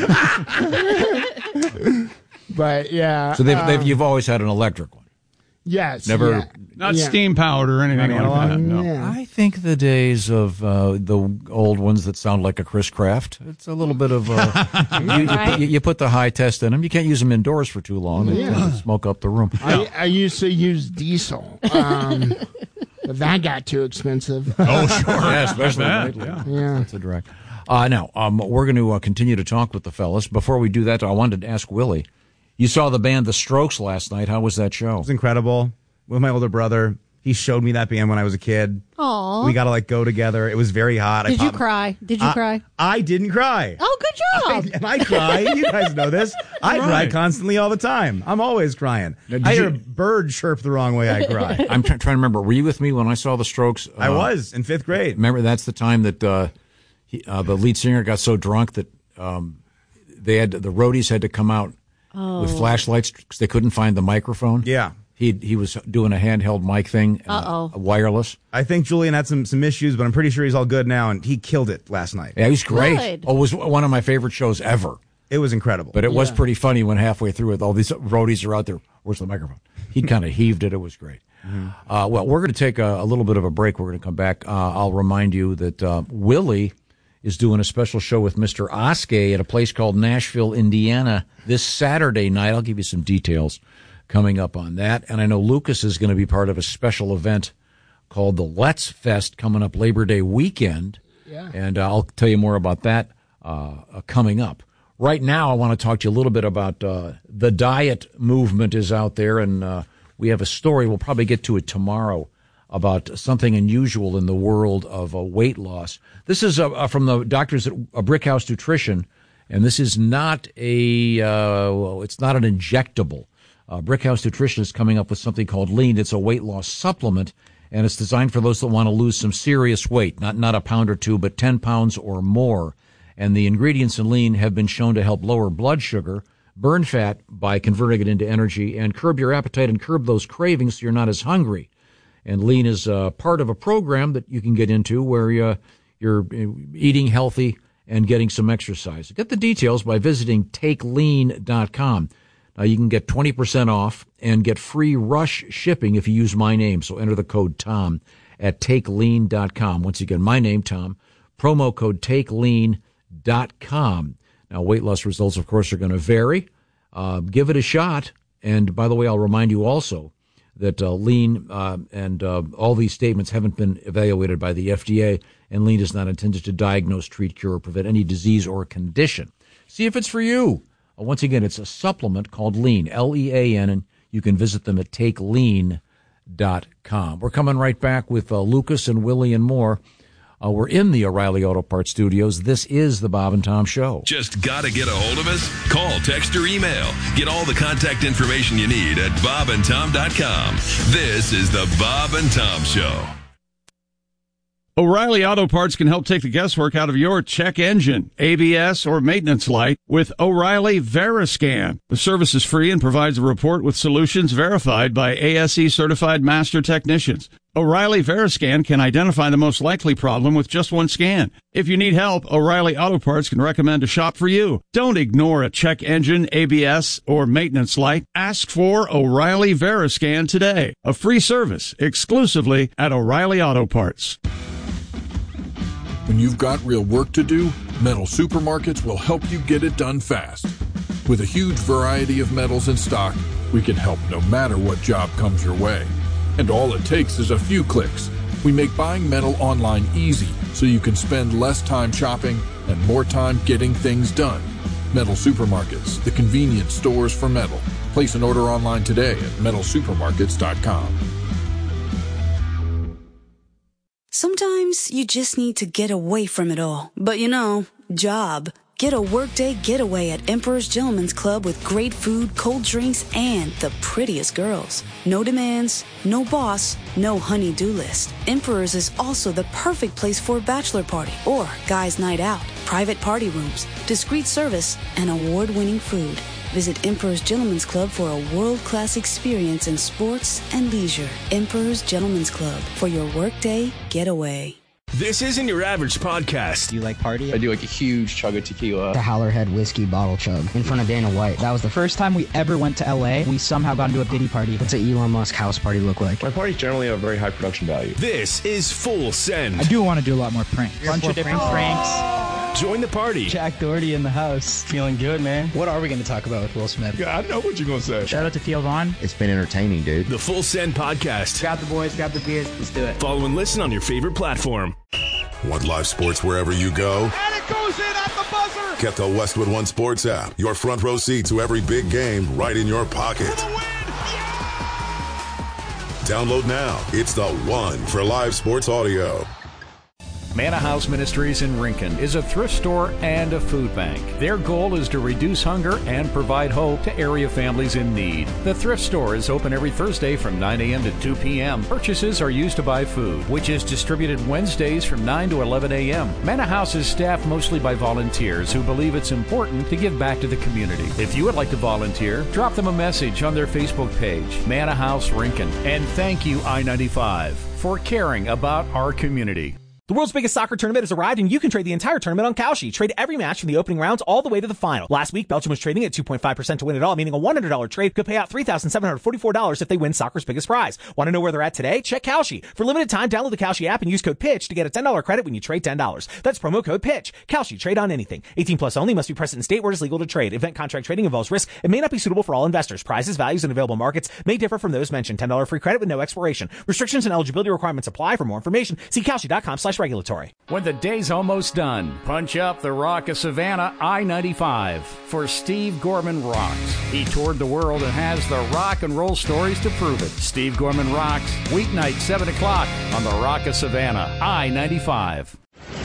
But yeah. So they've, um, they've you've always had an electric one. Yes. Never- yeah. Not Yeah. steam powered or anything like that. No. Yeah. I think the days of uh, the old ones that sound like a Chris Craft. It's a little bit of uh, you, you, put, you, you put the high test in them. You can't use them indoors for too long. They Yeah. tend to smoke up the room. I, I used to use diesel. Um, but that got too expensive. Oh, sure. Yeah, especially I lately. bet, Yeah. That's a direct. Uh, now, um, we're going to uh, continue to talk with the fellas. Before we do that, I wanted to ask Willie. You saw the band The Strokes last night. How was that show? It was incredible. With my older brother, he showed me that band when I was a kid. Aw. We got to like go together. It was very hot. Did I you popped- cry? Did you I- cry? I didn't cry. Oh, good job. And I cry. You guys know this. I cry Right. constantly all the time. I'm always crying. Now, did I hear you- a bird chirp the wrong way, I cry. I'm try- trying to remember. Were you with me when I saw The Strokes? I Uh, was in fifth grade. Remember, that's the time that uh, he, uh, the lead singer got so drunk that um, they had the roadies had to come out Oh. with flashlights because they couldn't find the microphone. Yeah. he he was doing a handheld mic thing, Uh-oh. uh, wireless. I think Julian had some some issues, but I'm pretty sure he's all good now, and he killed it last night. Yeah, he was great. Good. Oh, it was one of my favorite shows ever. It was incredible. But it was Yeah. pretty funny when halfway through it, all these roadies are out there. Where's the microphone? He kind of heaved it. It was great. Mm-hmm. Uh, well, we're going to take a, a little bit of a break. We're going to come back. Uh, I'll remind you that uh, Willie is doing a special show with Mister Oskay at a place called Nashville, Indiana this Saturday night. I'll give you some details coming up on that. And I know Lucas is going to be part of a special event called the Let's Fest coming up Labor Day weekend. Yeah. And uh, I'll tell you more about that uh, uh, coming up. Right now, I want to talk to you a little bit about uh, the diet movement is out there, and uh, we have a story. We'll probably get to it tomorrow about something unusual in the world of uh, weight loss. This is uh, from the doctors at uh, Brickhouse Nutrition, and this is not a uh, well, it's not an injectable. Uh, Brickhouse Nutrition is coming up with something called Lean. It's a weight loss supplement, and it's designed for those that want to lose some serious weight, not not a pound or two, but ten pounds or more. And the ingredients in Lean have been shown to help lower blood sugar, burn fat by converting it into energy, and curb your appetite and curb those cravings so you're not as hungry. And Lean is uh, part of a program that you can get into where uh, you're eating healthy and getting some exercise. Get the details by visiting take lean dot com. Now, you can get twenty percent off and get free rush shipping if you use my name. So enter the code TOM at take lean dot com. Once again, my name, Tom, promo code take lean dot com. Now, weight loss results, of course, are going to vary. Uh, give it a shot. And by the way, I'll remind you also that uh, Lean uh, and uh, all these statements haven't been evaluated by the F D A, and Lean is not intended to diagnose, treat, cure, or prevent any disease or condition. See if it's for you. Uh, once again, it's a supplement called Lean, L E A N, and you can visit them at take lean dot com. We're coming right back with uh, Lucas and Willie and more. Uh, we're in the O'Reilly Auto Parts studios. This is the Bob and Tom Show. Just got to get a hold of us? Call, text, or email. Get all the contact information you need at bob and tom dot com. This is the Bob and Tom Show. O'Reilly Auto Parts can help take the guesswork out of your check engine, A B S, or maintenance light with O'Reilly Veriscan. The service is free and provides a report with solutions verified by A S E-certified master technicians. O'Reilly Veriscan can identify the most likely problem with just one scan. If you need help, O'Reilly Auto Parts can recommend a shop for you. Don't ignore a check engine, A B S, or maintenance light. Ask for O'Reilly Veriscan today. A free service exclusively at O'Reilly Auto Parts. When you've got real work to do, Metal Supermarkets will help you get it done fast. With a huge variety of metals in stock, we can help no matter what job comes your way. And all it takes is a few clicks. We make buying metal online easy so you can spend less time shopping and more time getting things done. Metal Supermarkets, the convenience stores for metal. Place an order online today at metal supermarkets dot com. Sometimes you just need to get away from it all. But you know, job. Get a workday getaway at Emperor's Gentleman's Club with great food, cold drinks, and the prettiest girls. No demands, no boss, no honey-do list. Emperor's is also the perfect place for a bachelor party or guys' night out. Private party rooms, discreet service, and award-winning food. Visit Emperor's Gentleman's Club for a world-class experience in sports and leisure. Emperor's Gentleman's Club for your workday getaway. This isn't your average podcast. Do you like party? I do like a huge chug of tequila. The Howlerhead whiskey bottle chug in front of Dana White. That was the first time we ever went to L A. We somehow got into a Diddy party. What's an Elon Musk house party look like? My parties generally have very high production value. This is Full Send. I do want to do a lot more pranks. A bunch of different pranks. Join the party. Jack Doherty in the house. Feeling good, man. What are we going to talk about with Will Smith? Yeah, I know what you're going to say. Shout out to Theo Vaughn. It's been entertaining, dude. The Full Send Podcast. Grab the boys, grab the beers. Let's do it. Follow and listen on your favorite platform. Want live sports wherever you go? And it goes in at the buzzer. Get the Westwood One Sports app. Your front row seat to every big game right in your pocket. Download now. It's the one for live sports audio. Manna House Ministries in Rincon is a thrift store and a food bank. Their goal is to reduce hunger and provide hope to area families in need. The thrift store is open every Thursday from nine a.m. to two p.m. Purchases are used to buy food, which is distributed Wednesdays from nine to eleven a.m. Manna House is staffed mostly by volunteers who believe it's important to give back to the community. If you would like to volunteer, drop them a message on their Facebook page, Manna House Rincon. And thank you, I ninety-five, for caring about our community. The world's biggest soccer tournament has arrived, and you can trade the entire tournament on Kalshi. Trade every match from the opening rounds all the way to the final. Last week, Belgium was trading at two point five percent to win it all, meaning a one hundred dollars trade could pay out three thousand seven hundred forty-four dollars if they win soccer's biggest prize. Want to know where they're at today? Check Kalshi. For limited time, download the Kalshi app and use code PITCH to get a ten dollars credit when you trade ten dollars. That's promo code PITCH. Kalshi. Trade on anything. eighteen plus only. Must be present in state where it is legal to trade. Event contract trading involves risk and may not be suitable for all investors. Prizes, values, and available markets may differ from those mentioned. ten dollars free credit with no expiration. Restrictions and eligibility requirements apply. For more information, see Kalshi.com slash regulatory. When the day's almost done, punch up the Rock of Savannah I ninety-five for Steve Gorman Rocks. He toured the world and has the rock and roll stories to prove it. Steve Gorman Rocks, weeknight, seven o'clock on the Rock of Savannah I ninety-five.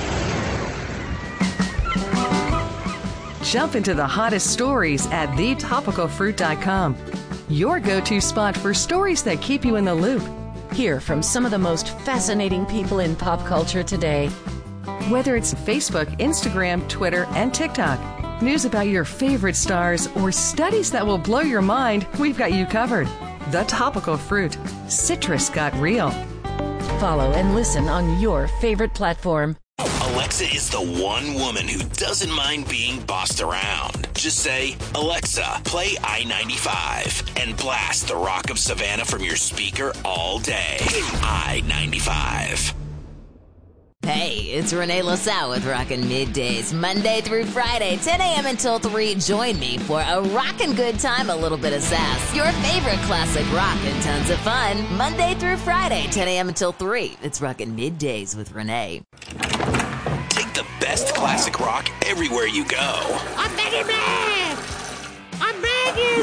Jump into the hottest stories at the topical fruit dot com. Your go-to spot for stories that keep you in the loop. Hear from some of the most fascinating people in pop culture today. Whether it's Facebook, Instagram, Twitter, and TikTok, news about your favorite stars, or studies that will blow your mind, we've got you covered. The Topical Fruit. Citrus got real. Follow and listen on your favorite platform. Alexa is the one woman who doesn't mind being bossed around. Just say, Alexa, play I ninety-five, and blast the Rock of Savannah from your speaker all day. I ninety-five. Hey, it's Renee LaSalle with Rockin' Middays, Monday through Friday, ten a.m. until three. Join me for a rockin' good time, a little bit of sass, your favorite classic rock, and tons of fun. Monday through Friday, ten a.m. until three. It's Rockin' Middays with Renee. Take the best classic rock everywhere you go. I'm begging, man! I'm begging!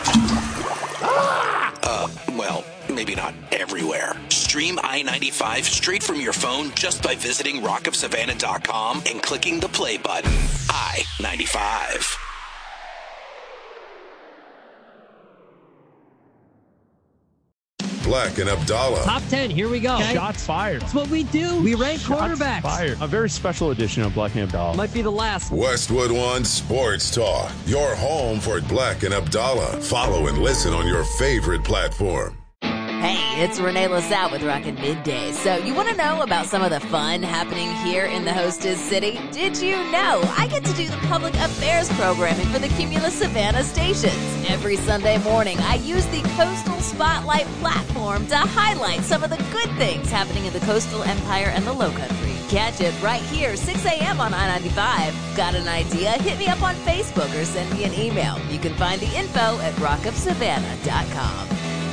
Ah! Uh, well, maybe not everywhere. Stream I ninety-five straight from your phone just by visiting rock of savannah dot com and clicking the play button. I ninety-five. Black and Abdallah. Top ten, here we go. Okay. Shots fired. That's what we do. We rank Shots quarterbacks. Fired. A very special edition of Black and Abdallah. Might be the last. Westwood One Sports Talk. Your home for Black and Abdallah. Follow and listen on your favorite platform. Hey, it's Renee LaSalle with Rockin' Middays. So you want to know about some of the fun happening here in the hostess city? Did you know I get to do the public affairs programming for the Cumulus Savannah stations? Every Sunday morning, I use the Coastal Spotlight platform to highlight some of the good things happening in the coastal empire and the Lowcountry. Catch it right here, six a.m. on I ninety-five. Got an idea? Hit me up on Facebook or send me an email. You can find the info at rock of savannah dot com.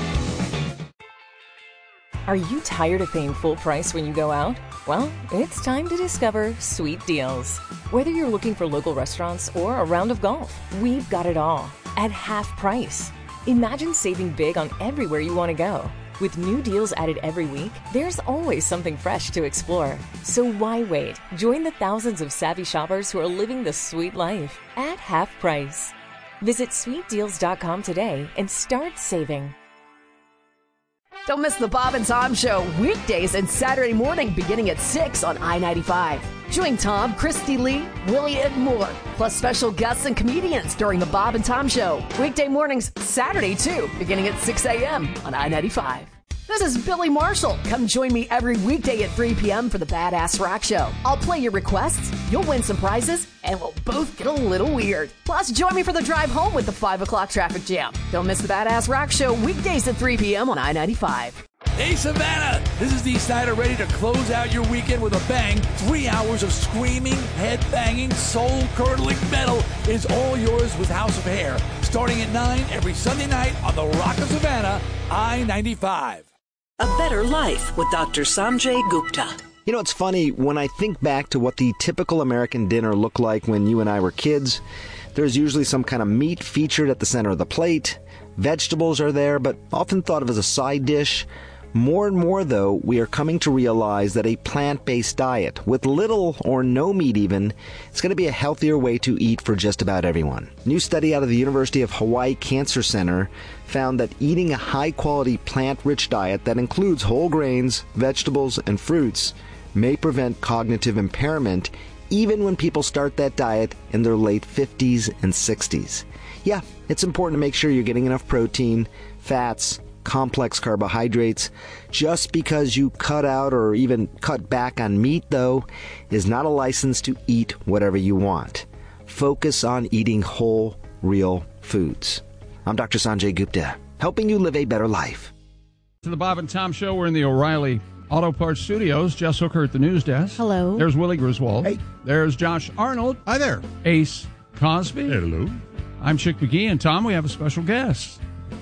Are you tired of paying full price when you go out? Well, it's time to discover Sweet Deals. Whether you're looking for local restaurants or a round of golf, we've got it all at half price. Imagine saving big on everywhere you want to go. With new deals added every week, there's always something fresh to explore. So why wait? Join the thousands of savvy shoppers who are living the sweet life at half price. Visit sweet deals dot com today and start saving. Don't miss the Bob and Tom Show weekdays and Saturday morning beginning at six on I ninety-five. Join Tom, Christy Lee, Willie, and more, plus special guests and comedians during the Bob and Tom Show. Weekday mornings, Saturday too, beginning at six a.m. on I ninety-five. This is Billy Marshall. Come join me every weekday at three p.m. for the Badass Rock Show. I'll play your requests, you'll win some prizes, and we'll both get a little weird. Plus, join me for the drive home with the five o'clock traffic jam. Don't miss the Badass Rock Show weekdays at three p.m. on I ninety-five. Hey, Savannah! This is Dee Snider ready to close out your weekend with a bang. Three hours of screaming, head-banging, soul-curdling metal is all yours with House of Hair. Starting at nine every Sunday night on the Rock of Savannah, I ninety-five. A Better Life with Doctor Sanjay Gupta. You know, it's funny, when I think back to what the typical American dinner looked like when you and I were kids, there's usually some kind of meat featured at the center of the plate. Vegetables are there, but often thought of as a side dish. More and more, though, we are coming to realize that a plant-based diet, with little or no meat even, is going to be a healthier way to eat for just about everyone. A new study out of the University of Hawaii Cancer Center found that eating a high-quality plant-rich diet that includes whole grains, vegetables, and fruits may prevent cognitive impairment even when people start that diet in their late fifties and sixties. Yeah, it's important to make sure you're getting enough protein, fats, complex carbohydrates. Just because you cut out or even cut back on meat, though, is not a license to eat whatever you want. Focus on eating whole, real foods. I'm Doctor Sanjay Gupta, helping you live a better life. To the Bob and Tom Show, we're in the O'Reilly Auto Parts Studios. Jess Hooker at the news desk. Hello. There's Willie Griswold. Hey. There's Josh Arnold. Hi there. Ace Cosby. Hello. I'm Chick McGee, and Tom, we have a special guest.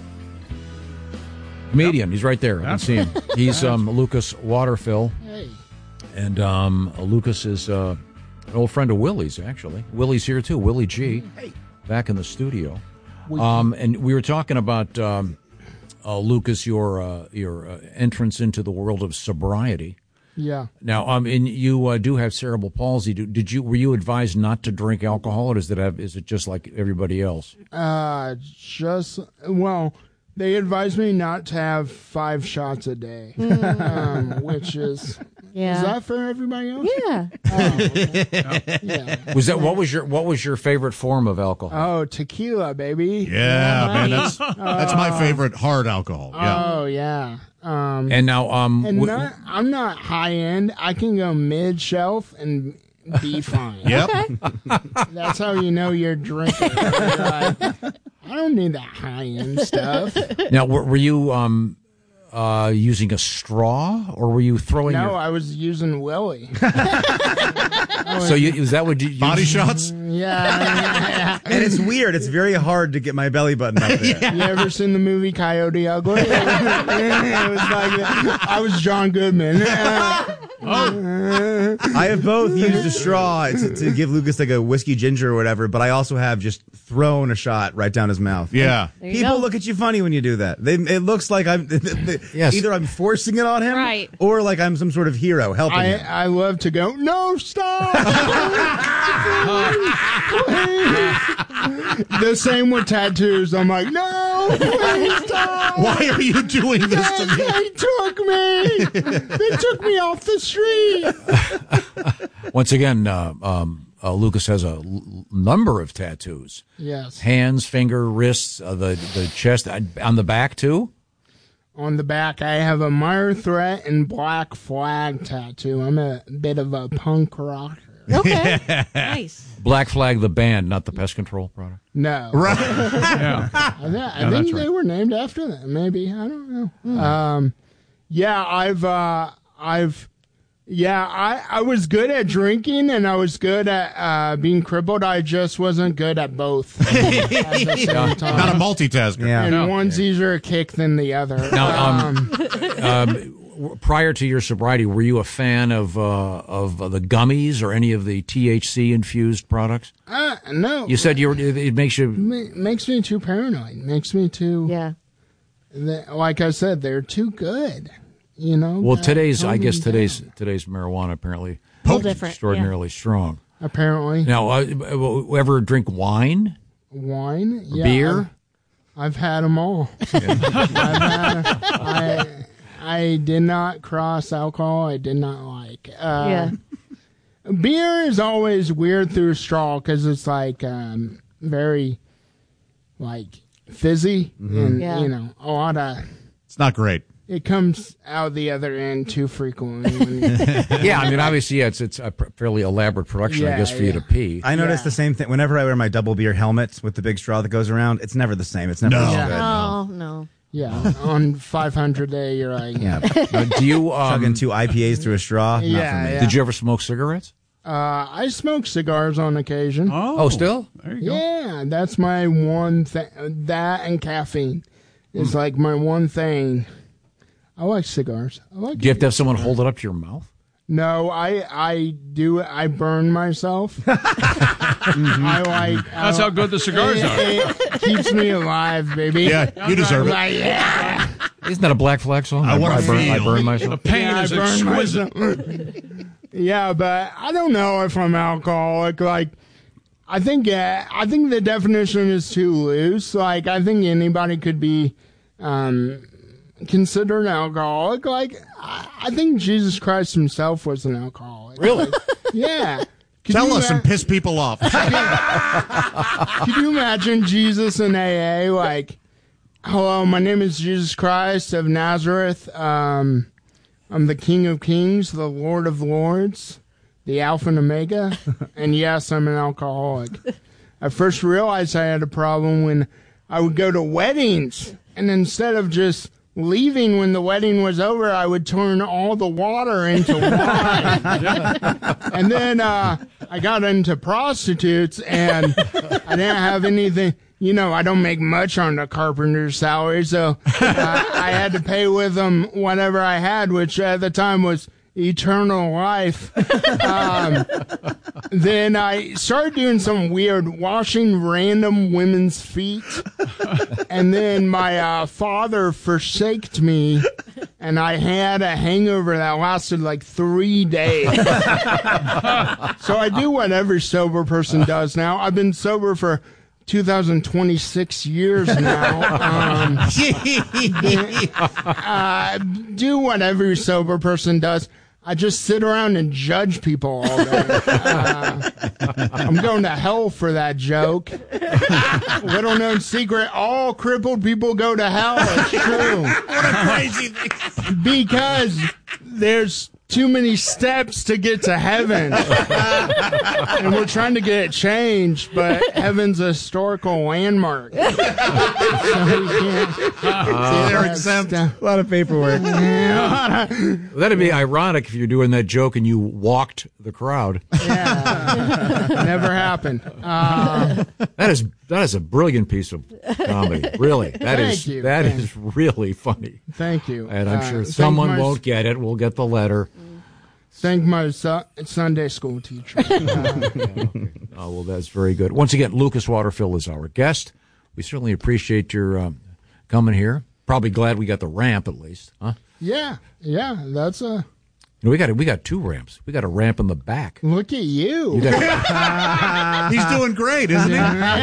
Comedian. He's right there. I can That's- see him. He's um, Lucas Waterfill. Hey. And um, Lucas is uh, an old friend of Willie's, actually. Willie's here, too. Willie G. Hey. Back in the studio. We- Um, and we were talking about, um, uh, Lucas, your uh, your uh, entrance into the world of sobriety. Yeah. Now, um, and you uh, do have cerebral palsy. Do, did you were you advised not to drink alcohol, or does it have? Is it just like everybody else? Uh, just, well, they advised me not to have five shots a day, um, which is, Yeah. is that for everybody else? Yeah. Oh, okay. Yeah. Was that what was your what was your favorite form of alcohol? Oh, tequila, baby. Yeah, man, nice. that's that's my Uh, favorite hard alcohol. Yeah. Oh, yeah. Um, And now, um, and w- not, I'm not high end. I can go mid shelf and be fine. Yep. That's how you know you're drinking. You're like, I don't need that high end stuff. now were, were you um, uh, using a straw, or were you throwing? No, your, I was using Willie. so you, is that what you, you Body shots? Yeah, yeah. And it's weird. It's very hard to get my belly button up there. You ever seen the movie Coyote Ugly? It was like that. I was John Goodman. I have both used a straw to, to give Lucas like a whiskey ginger or whatever, but I also have just thrown a shot right down his mouth. Yeah. There you People go. look at you funny when you do that. They, it looks like I'm Yes. either I'm forcing it on him, Right. or like I'm some sort of hero helping I, him. I love to go, no, stop! The same with tattoos. I'm like, no, please stop! Why are you doing this They, to me? they took me! They took me off the street! once again, uh, um, uh, Lucas has a l- number of tattoos: Yes. hands, finger, wrists, uh, the the chest, uh, on the back too. On the back, I have a Meyer threat and black flag tattoo. I'm a bit of a punk rocker. Okay. Nice. Black Flag, the band, not the pest control product. No. Right. Yeah. I, th- I Yeah, think that's they right. were named after that. Maybe. I don't know. Um, yeah, I've, uh, I've, yeah, I, I was good at drinking and I was good at uh, being crippled. I just wasn't good at both at the same time. Not a multitasker. Yeah. And No. one's easier a kick than the other. Now, um, um, w- prior to your sobriety, were you a fan of uh, of uh, the gummies or any of the T H C infused products? uh, no. You said you were, it it makes you. Ma- makes me too paranoid. Makes me too. Yeah. th- Like I said, they're too good. You know. Well, Uh, today's I calm guess them today's down. today's marijuana apparently A little different. extraordinarily strong. Apparently. Now, uh, ever drink wine? Wine, yeah, Beer? I've, I've had them all. I've had, I, I did not cross alcohol. I did not like. Uh, Yeah. Beer is always weird through a straw because it's like um, very, like fizzy and Yeah. you know a lot of. It's not great. It comes out the other end too frequently. When you, Yeah, I mean, obviously, yeah, it's it's a pr- fairly elaborate production, I Yeah, guess, for you yeah. to pee. I notice Yeah. the same thing whenever I wear my double beer helmet with the big straw that goes around. It's never the same. It's never No. as Yeah. good. Oh, no. yeah, on five hundred day, you're like, Yeah, Now, do you um, chugging two I P As through a straw. Not Yeah, for me. yeah. Did you ever smoke cigarettes? Uh, I smoke cigars on occasion. Oh, Oh, still? There you go. Yeah, that's my one thing. That and caffeine is like my one thing. I like cigars. I like. Do you have to have someone hold it up to your mouth? No, I I do it. I burn myself. I like. That's I, how good the cigars it, are. It keeps me alive, baby. Yeah, you deserve it. Like, yeah. Isn't that a Black Flag song? I wanna I, burn, I feel. burn myself. The pain Yeah, is I burn exquisite. myself. Yeah, but I don't know if I'm alcoholic. Like, I think uh, I think the definition is too loose. Like, I think anybody could be um, considered an alcoholic. Like, I, I think Jesus Christ himself was an alcoholic. Really? Like, yeah. Could Tell you us ima- and piss people off. Could you imagine Jesus in A A? Like, hello, my name is Jesus Christ of Nazareth. Um, I'm the King of Kings, the Lord of Lords, the Alpha and Omega. And yes, I'm an alcoholic. I first realized I had a problem when I would go to weddings, and instead of just leaving when the wedding was over, I would turn all the water into wine. And then uh, I got into prostitutes, and I didn't have anything. You know, I don't make much on the carpenter's salary, so uh, I had to pay with them whatever I had, which at the time was eternal life. Um, then I started doing some weird washing random women's feet. And then my uh, father forsaked me, and I had a hangover that lasted like three days. So I do what every sober person does now. I've been sober for two thousand twenty-six years now. Um, uh, do what every sober person does. I just sit around and judge people all day. Uh, I'm going to hell for that joke. Little known secret, all crippled people go to hell. It's true. What a crazy thing. Because there's too many steps to get to heaven. And we're trying to get it changed, but heaven's a historical landmark. So we can't. Uh, They're exempt. A lot of paperwork. Yeah. That'd be ironic if you're doing that joke and you walked the crowd. Yeah. Never happened. Uh, That is that is a brilliant piece of comedy. Really, that Thank is you. that Thank- is really funny. Thank you. And I'm Uh, sure thank someone my- won't get it. We'll get the letter. Thank my su- Sunday school teacher. Uh, Oh, well, that's very good. Once again, Lucas Waterfill is our guest. We certainly appreciate your um, coming here. Probably glad we got the ramp at least, huh? yeah, yeah, that's a. You know, we got we got two ramps. We got a ramp in the back. Look at you. You got- He's doing great, isn't he?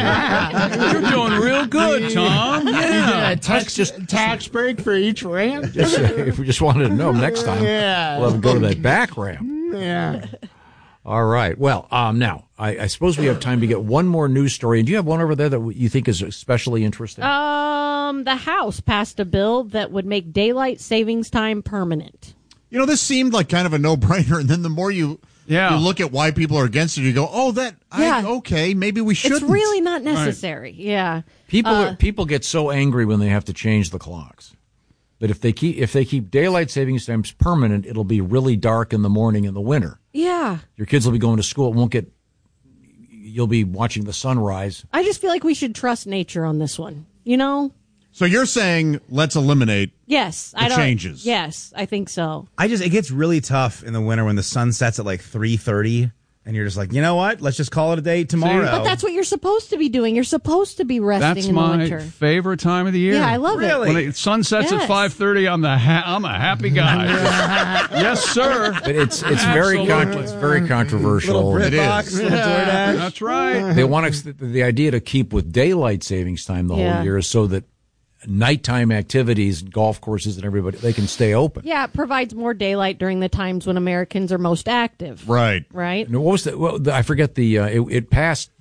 You're doing real good, Tom. You Yeah. get a tax, tax break for each ramp? just, if we just wanted to know next time, Yeah. we'll have to go to that back ramp. Yeah. All right. Well, um, now I, I suppose we have time to get one more news story. And do you have one over there that you think is especially interesting? Um, the House passed a bill that would make daylight savings time permanent. You know, this seemed like kind of a no-brainer, and then the more you Yeah. you look at why people are against it, you go, "Oh, that Yeah. I, okay, maybe we shouldn't." It's really not necessary. Yeah. People Uh, are, people get so angry when they have to change the clocks. But if they keep if they keep daylight savings times permanent, it'll be really dark in the morning in the winter. Yeah. Your kids will be going to school. It won't get. You'll be watching the sunrise. I just feel like we should trust nature on this one. You know? So you're saying let's eliminate Yes. the I don't, changes. Yes, I think so. I just it gets really tough in the winter when the sun sets at like three thirty, and you're just like, you know what? Let's just call it a day tomorrow. But that's what you're supposed to be doing. You're supposed to be resting That's in the my winter. favorite time of the year. Yeah, I love it. When it sun sets Yes. at five thirty, I'm the ha- I'm a happy guy. Yes, sir. But it's it's very con- Absolutely. it's very controversial. Little It BritBox, is. little DoorDash. That's right. They want us, the, the idea to keep with daylight savings time the Yeah. whole year is so that nighttime activities, golf courses, and everybody they can stay open. Yeah, it provides more daylight during the times when Americans are most active. right. Right? And what was the, well, the I forget the uh, it, it passed,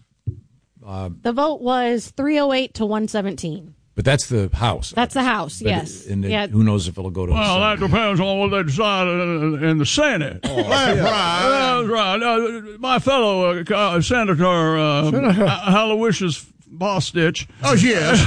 The vote was three oh eight to one seventeen. but that's the House. That's the House, But yes. it- and it- yeah. who knows if it'll go to the Well, that Senate. depends on what they decide in, in the Senate. That's right. That's right. Uh, my fellow uh, uh, Senator uh, Aloysius Bostitch. Oh yes.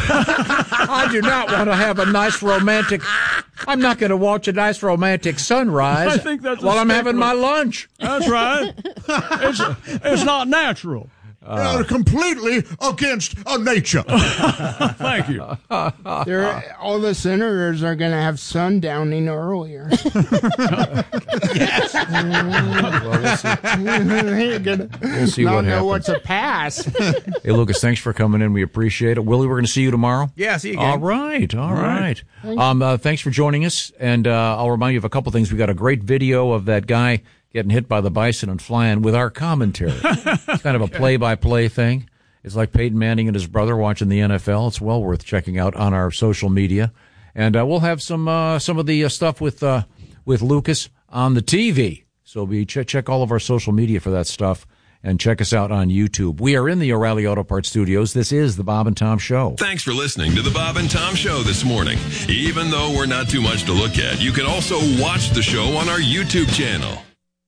I do not want to have a nice romantic. I'm not going to watch a nice romantic sunrise I think that's a while I'm having statement. my lunch. That's right. it's, it's not natural. They're completely against uh, nature. Thank you. They're, all the senators are going to have sundowning earlier. Well, we'll see. You're gonna We'll see not what know happens. what's a pass. Hey, Lucas, thanks for coming in. We appreciate it. Willie, we're going to see you tomorrow. Yeah, see you again. All right, all All right. right. Um, uh, thanks for joining us, and uh, I'll remind you of a couple things. We got a great video of that guy getting hit by the bison and flying with our commentary. It's kind of a play-by-play thing. It's like Peyton Manning and his brother watching the N F L. It's well worth checking out on our social media, and uh, we'll have some uh, some of the uh, stuff with uh, with Lucas on the T V. So be check check all of our social media for that stuff. And check us out on YouTube. We are in the O'Reilly Auto Parts studios. This is the Bob and Tom Show. Thanks for listening to the Bob and Tom Show this morning. Even though we're not too much to look at, you can also watch the show on our YouTube channel.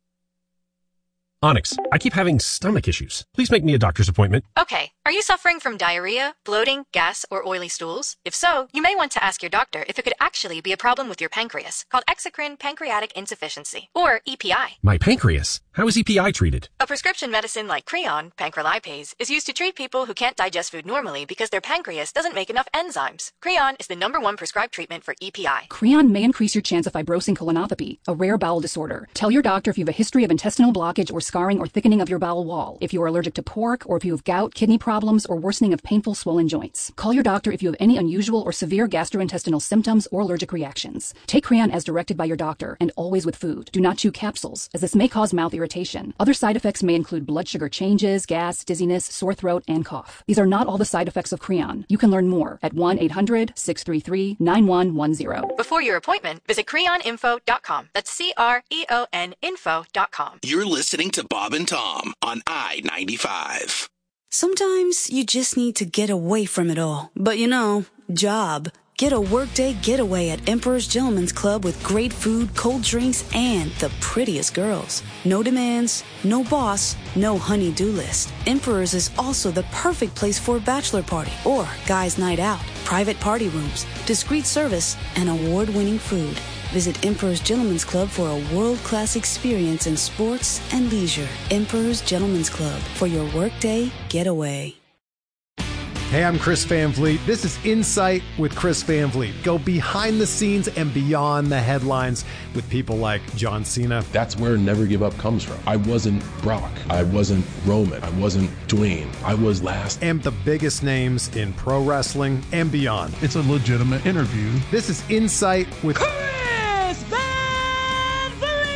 Onyx, I keep having stomach issues. Please make me a doctor's appointment. Okay. Are you suffering from diarrhea, bloating, gas, or oily stools? If so, you may want to ask your doctor if it could actually be a problem with your pancreas, called exocrine pancreatic insufficiency, or E P I. My pancreas? How is E P I treated? A prescription medicine like Creon, pancrelipase, is used to treat people who can't digest food normally because their pancreas doesn't make enough enzymes. Creon is the number one prescribed treatment for E P I. Creon may increase your chance of fibrosing colonopathy, a rare bowel disorder. Tell your doctor if you have a history of intestinal blockage or scarring or thickening of your bowel wall, if you are allergic to pork, or if you have gout, kidney problems, or worsening of painful swollen joints. Call your doctor if you have any unusual or severe gastrointestinal symptoms or allergic reactions. Take Creon as directed by your doctor, and always with food. Do not chew capsules, as this may cause mouth irritation. Other side effects may include blood sugar changes, gas, dizziness, sore throat, and cough. These are not all the side effects of Creon. You can learn more at one eight hundred six three three nine one one zero. Before your appointment, visit creon info dot com. That's C R E O N info dot com. You're listening to Bob and Tom on I ninety-five. Sometimes you just need to get away from it all. But you know, job. Get a workday getaway at Emperor's Gentleman's Club with great food, cold drinks, and the prettiest girls. No demands, no boss, no honey-do list. Emperor's is also the perfect place for a bachelor party or guys' night out. Private party rooms, discreet service, and award-winning food. Visit Emperor's Gentleman's Club for a world-class experience in sports and leisure. Emperor's Gentleman's Club for your workday getaway. Hey, I'm Chris Van Vliet. This is Insight with Chris Van Vliet. Go behind the scenes and beyond the headlines with people like John Cena. That's where Never Give Up comes from. I wasn't Brock. I wasn't Roman. I wasn't Dwayne. I was last. And the biggest names in pro wrestling and beyond. It's a legitimate interview. This is Insight with Chris Van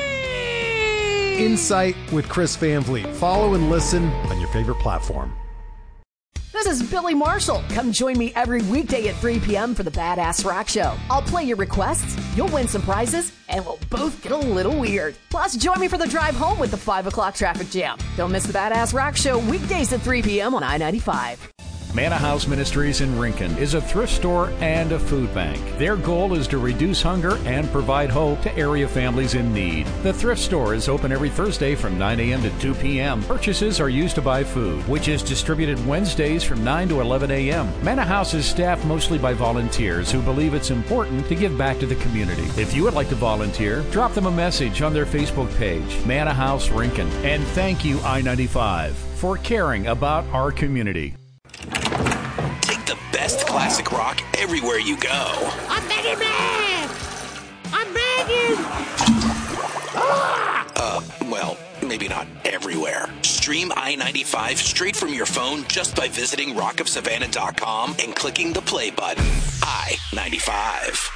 Vliet! Insight with Chris Van Vliet. Follow and listen on your favorite platform. This is Billy Marshall. Come join me every weekday at three p.m. for the Badass Rock Show. I'll play your requests, you'll win some prizes, and we'll both get a little weird. Plus, join me for the drive home with the five o'clock traffic jam. Don't miss the Badass Rock Show weekdays at three p.m. on I ninety-five. Manna House Ministries in Rincon is a thrift store and a food bank. Their goal is to reduce hunger and provide hope to area families in need. The thrift store is open every Thursday from nine a.m. to two p.m. Purchases are used to buy food, which is distributed Wednesdays from nine to eleven a.m. Manna House is staffed mostly by volunteers who believe it's important to give back to the community. If you would like to volunteer, drop them a message on their Facebook page, Manna House Rincon. And thank you, I ninety-five, for caring about our community. Take the best classic rock everywhere you go. I'm begging, man! I'm begging! Ah! Uh, well, maybe not everywhere. Stream I ninety-five straight from your phone just by visiting rock of savannah dot com and clicking the play button. I ninety-five.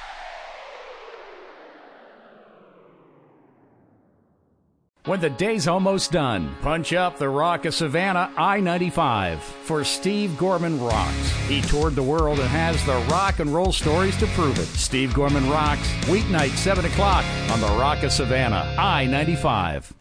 When the day's almost done, punch up the Rock of Savannah I ninety-five for Steve Gorman Rocks. He toured the world and has the rock and roll stories to prove it. Steve Gorman Rocks, weeknight seven o'clock on the Rock of Savannah I ninety-five.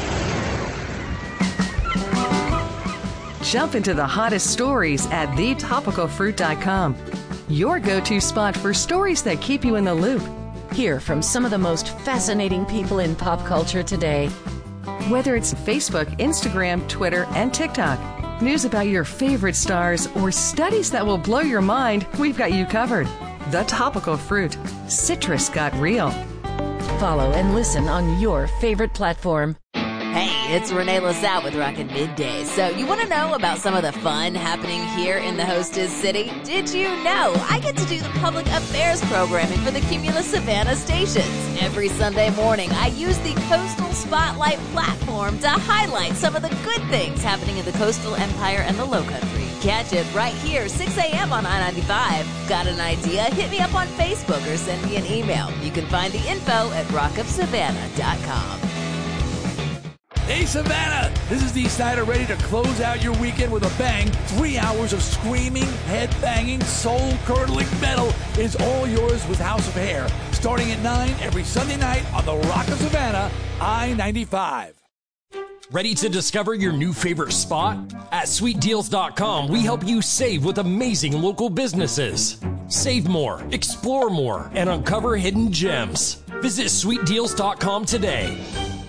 Jump into the hottest stories at the topical fruit dot com. Your go-to spot for stories that keep you in the loop. Hear from some of the most fascinating people in pop culture today. Whether it's Facebook, Instagram, Twitter, and TikTok, news about your favorite stars, or studies that will blow your mind, we've got you covered. The Topical Fruit. Citrus got real. Follow and listen on your favorite platform. Hey, it's Renee LaSalle with Rockin' Midday. So you want to know about some of the fun happening here in the hostess city? Did you know I get to do the public affairs programming for the Cumulus Savannah stations? Every Sunday morning, I use the Coastal Spotlight platform to highlight some of the good things happening in the coastal empire and the Lowcountry. Catch it right here, six a.m. on I ninety-five. Got an idea? Hit me up on Facebook or send me an email. You can find the info at rock of savannah dot com. Hey, Savannah! This is Dee Snider, ready to close out your weekend with a bang. Three hours of screaming, head-banging, soul-curdling metal is all yours with House of Hair. Starting at nine every Sunday night on the Rock of Savannah, I ninety-five. Ready to discover your new favorite spot? At sweet deals dot com, we help you save with amazing local businesses. Save more, explore more, and uncover hidden gems. Visit sweet deals dot com today.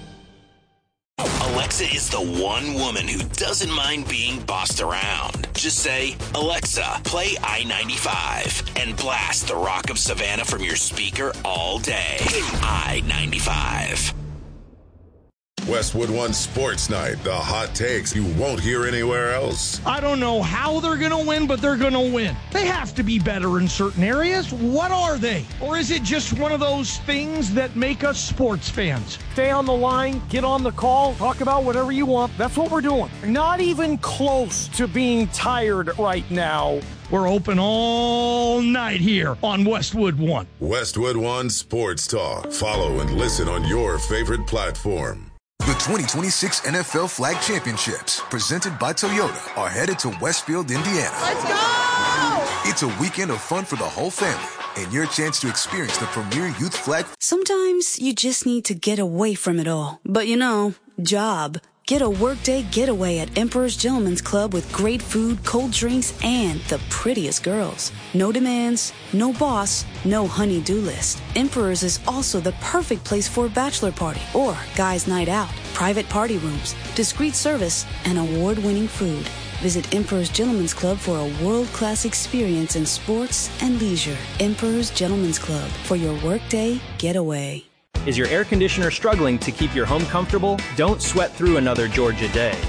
Alexa is the one woman who doesn't mind being bossed around. Just say, Alexa, play I ninety-five, and blast the Rock of Savannah from your speaker all day. I ninety-five. Westwood One Sports Night, the hot takes you won't hear anywhere else. I don't know how they're going to win, but they're going to win. They have to be better in certain areas. What are they? Or is it just one of those things that make us sports fans? Stay on the line, get on the call, talk about whatever you want. That's what we're doing. Not even close to being tired right now. We're open all night here on Westwood One. Westwood One Sports Talk. Follow and listen on your favorite platform. The twenty twenty-six N F L Flag Championships, presented by Toyota, are headed to Westfield, Indiana. Let's go! It's a weekend of fun for the whole family and your chance to experience the premier youth flag. Sometimes you just need to get away from it all. But you know, job. Get a workday getaway at Emperor's Gentlemen's Club with great food, cold drinks, and the prettiest girls. No demands, no boss, no honey-do list. Emperor's is also the perfect place for a bachelor party or guys' night out. Private party rooms, discreet service, and award-winning food. Visit Emperor's Gentlemen's Club for a world-class experience in sports and leisure. Emperor's Gentlemen's Club for your workday getaway. Is your air conditioner struggling to keep your home comfortable? Don't sweat through another Georgia day.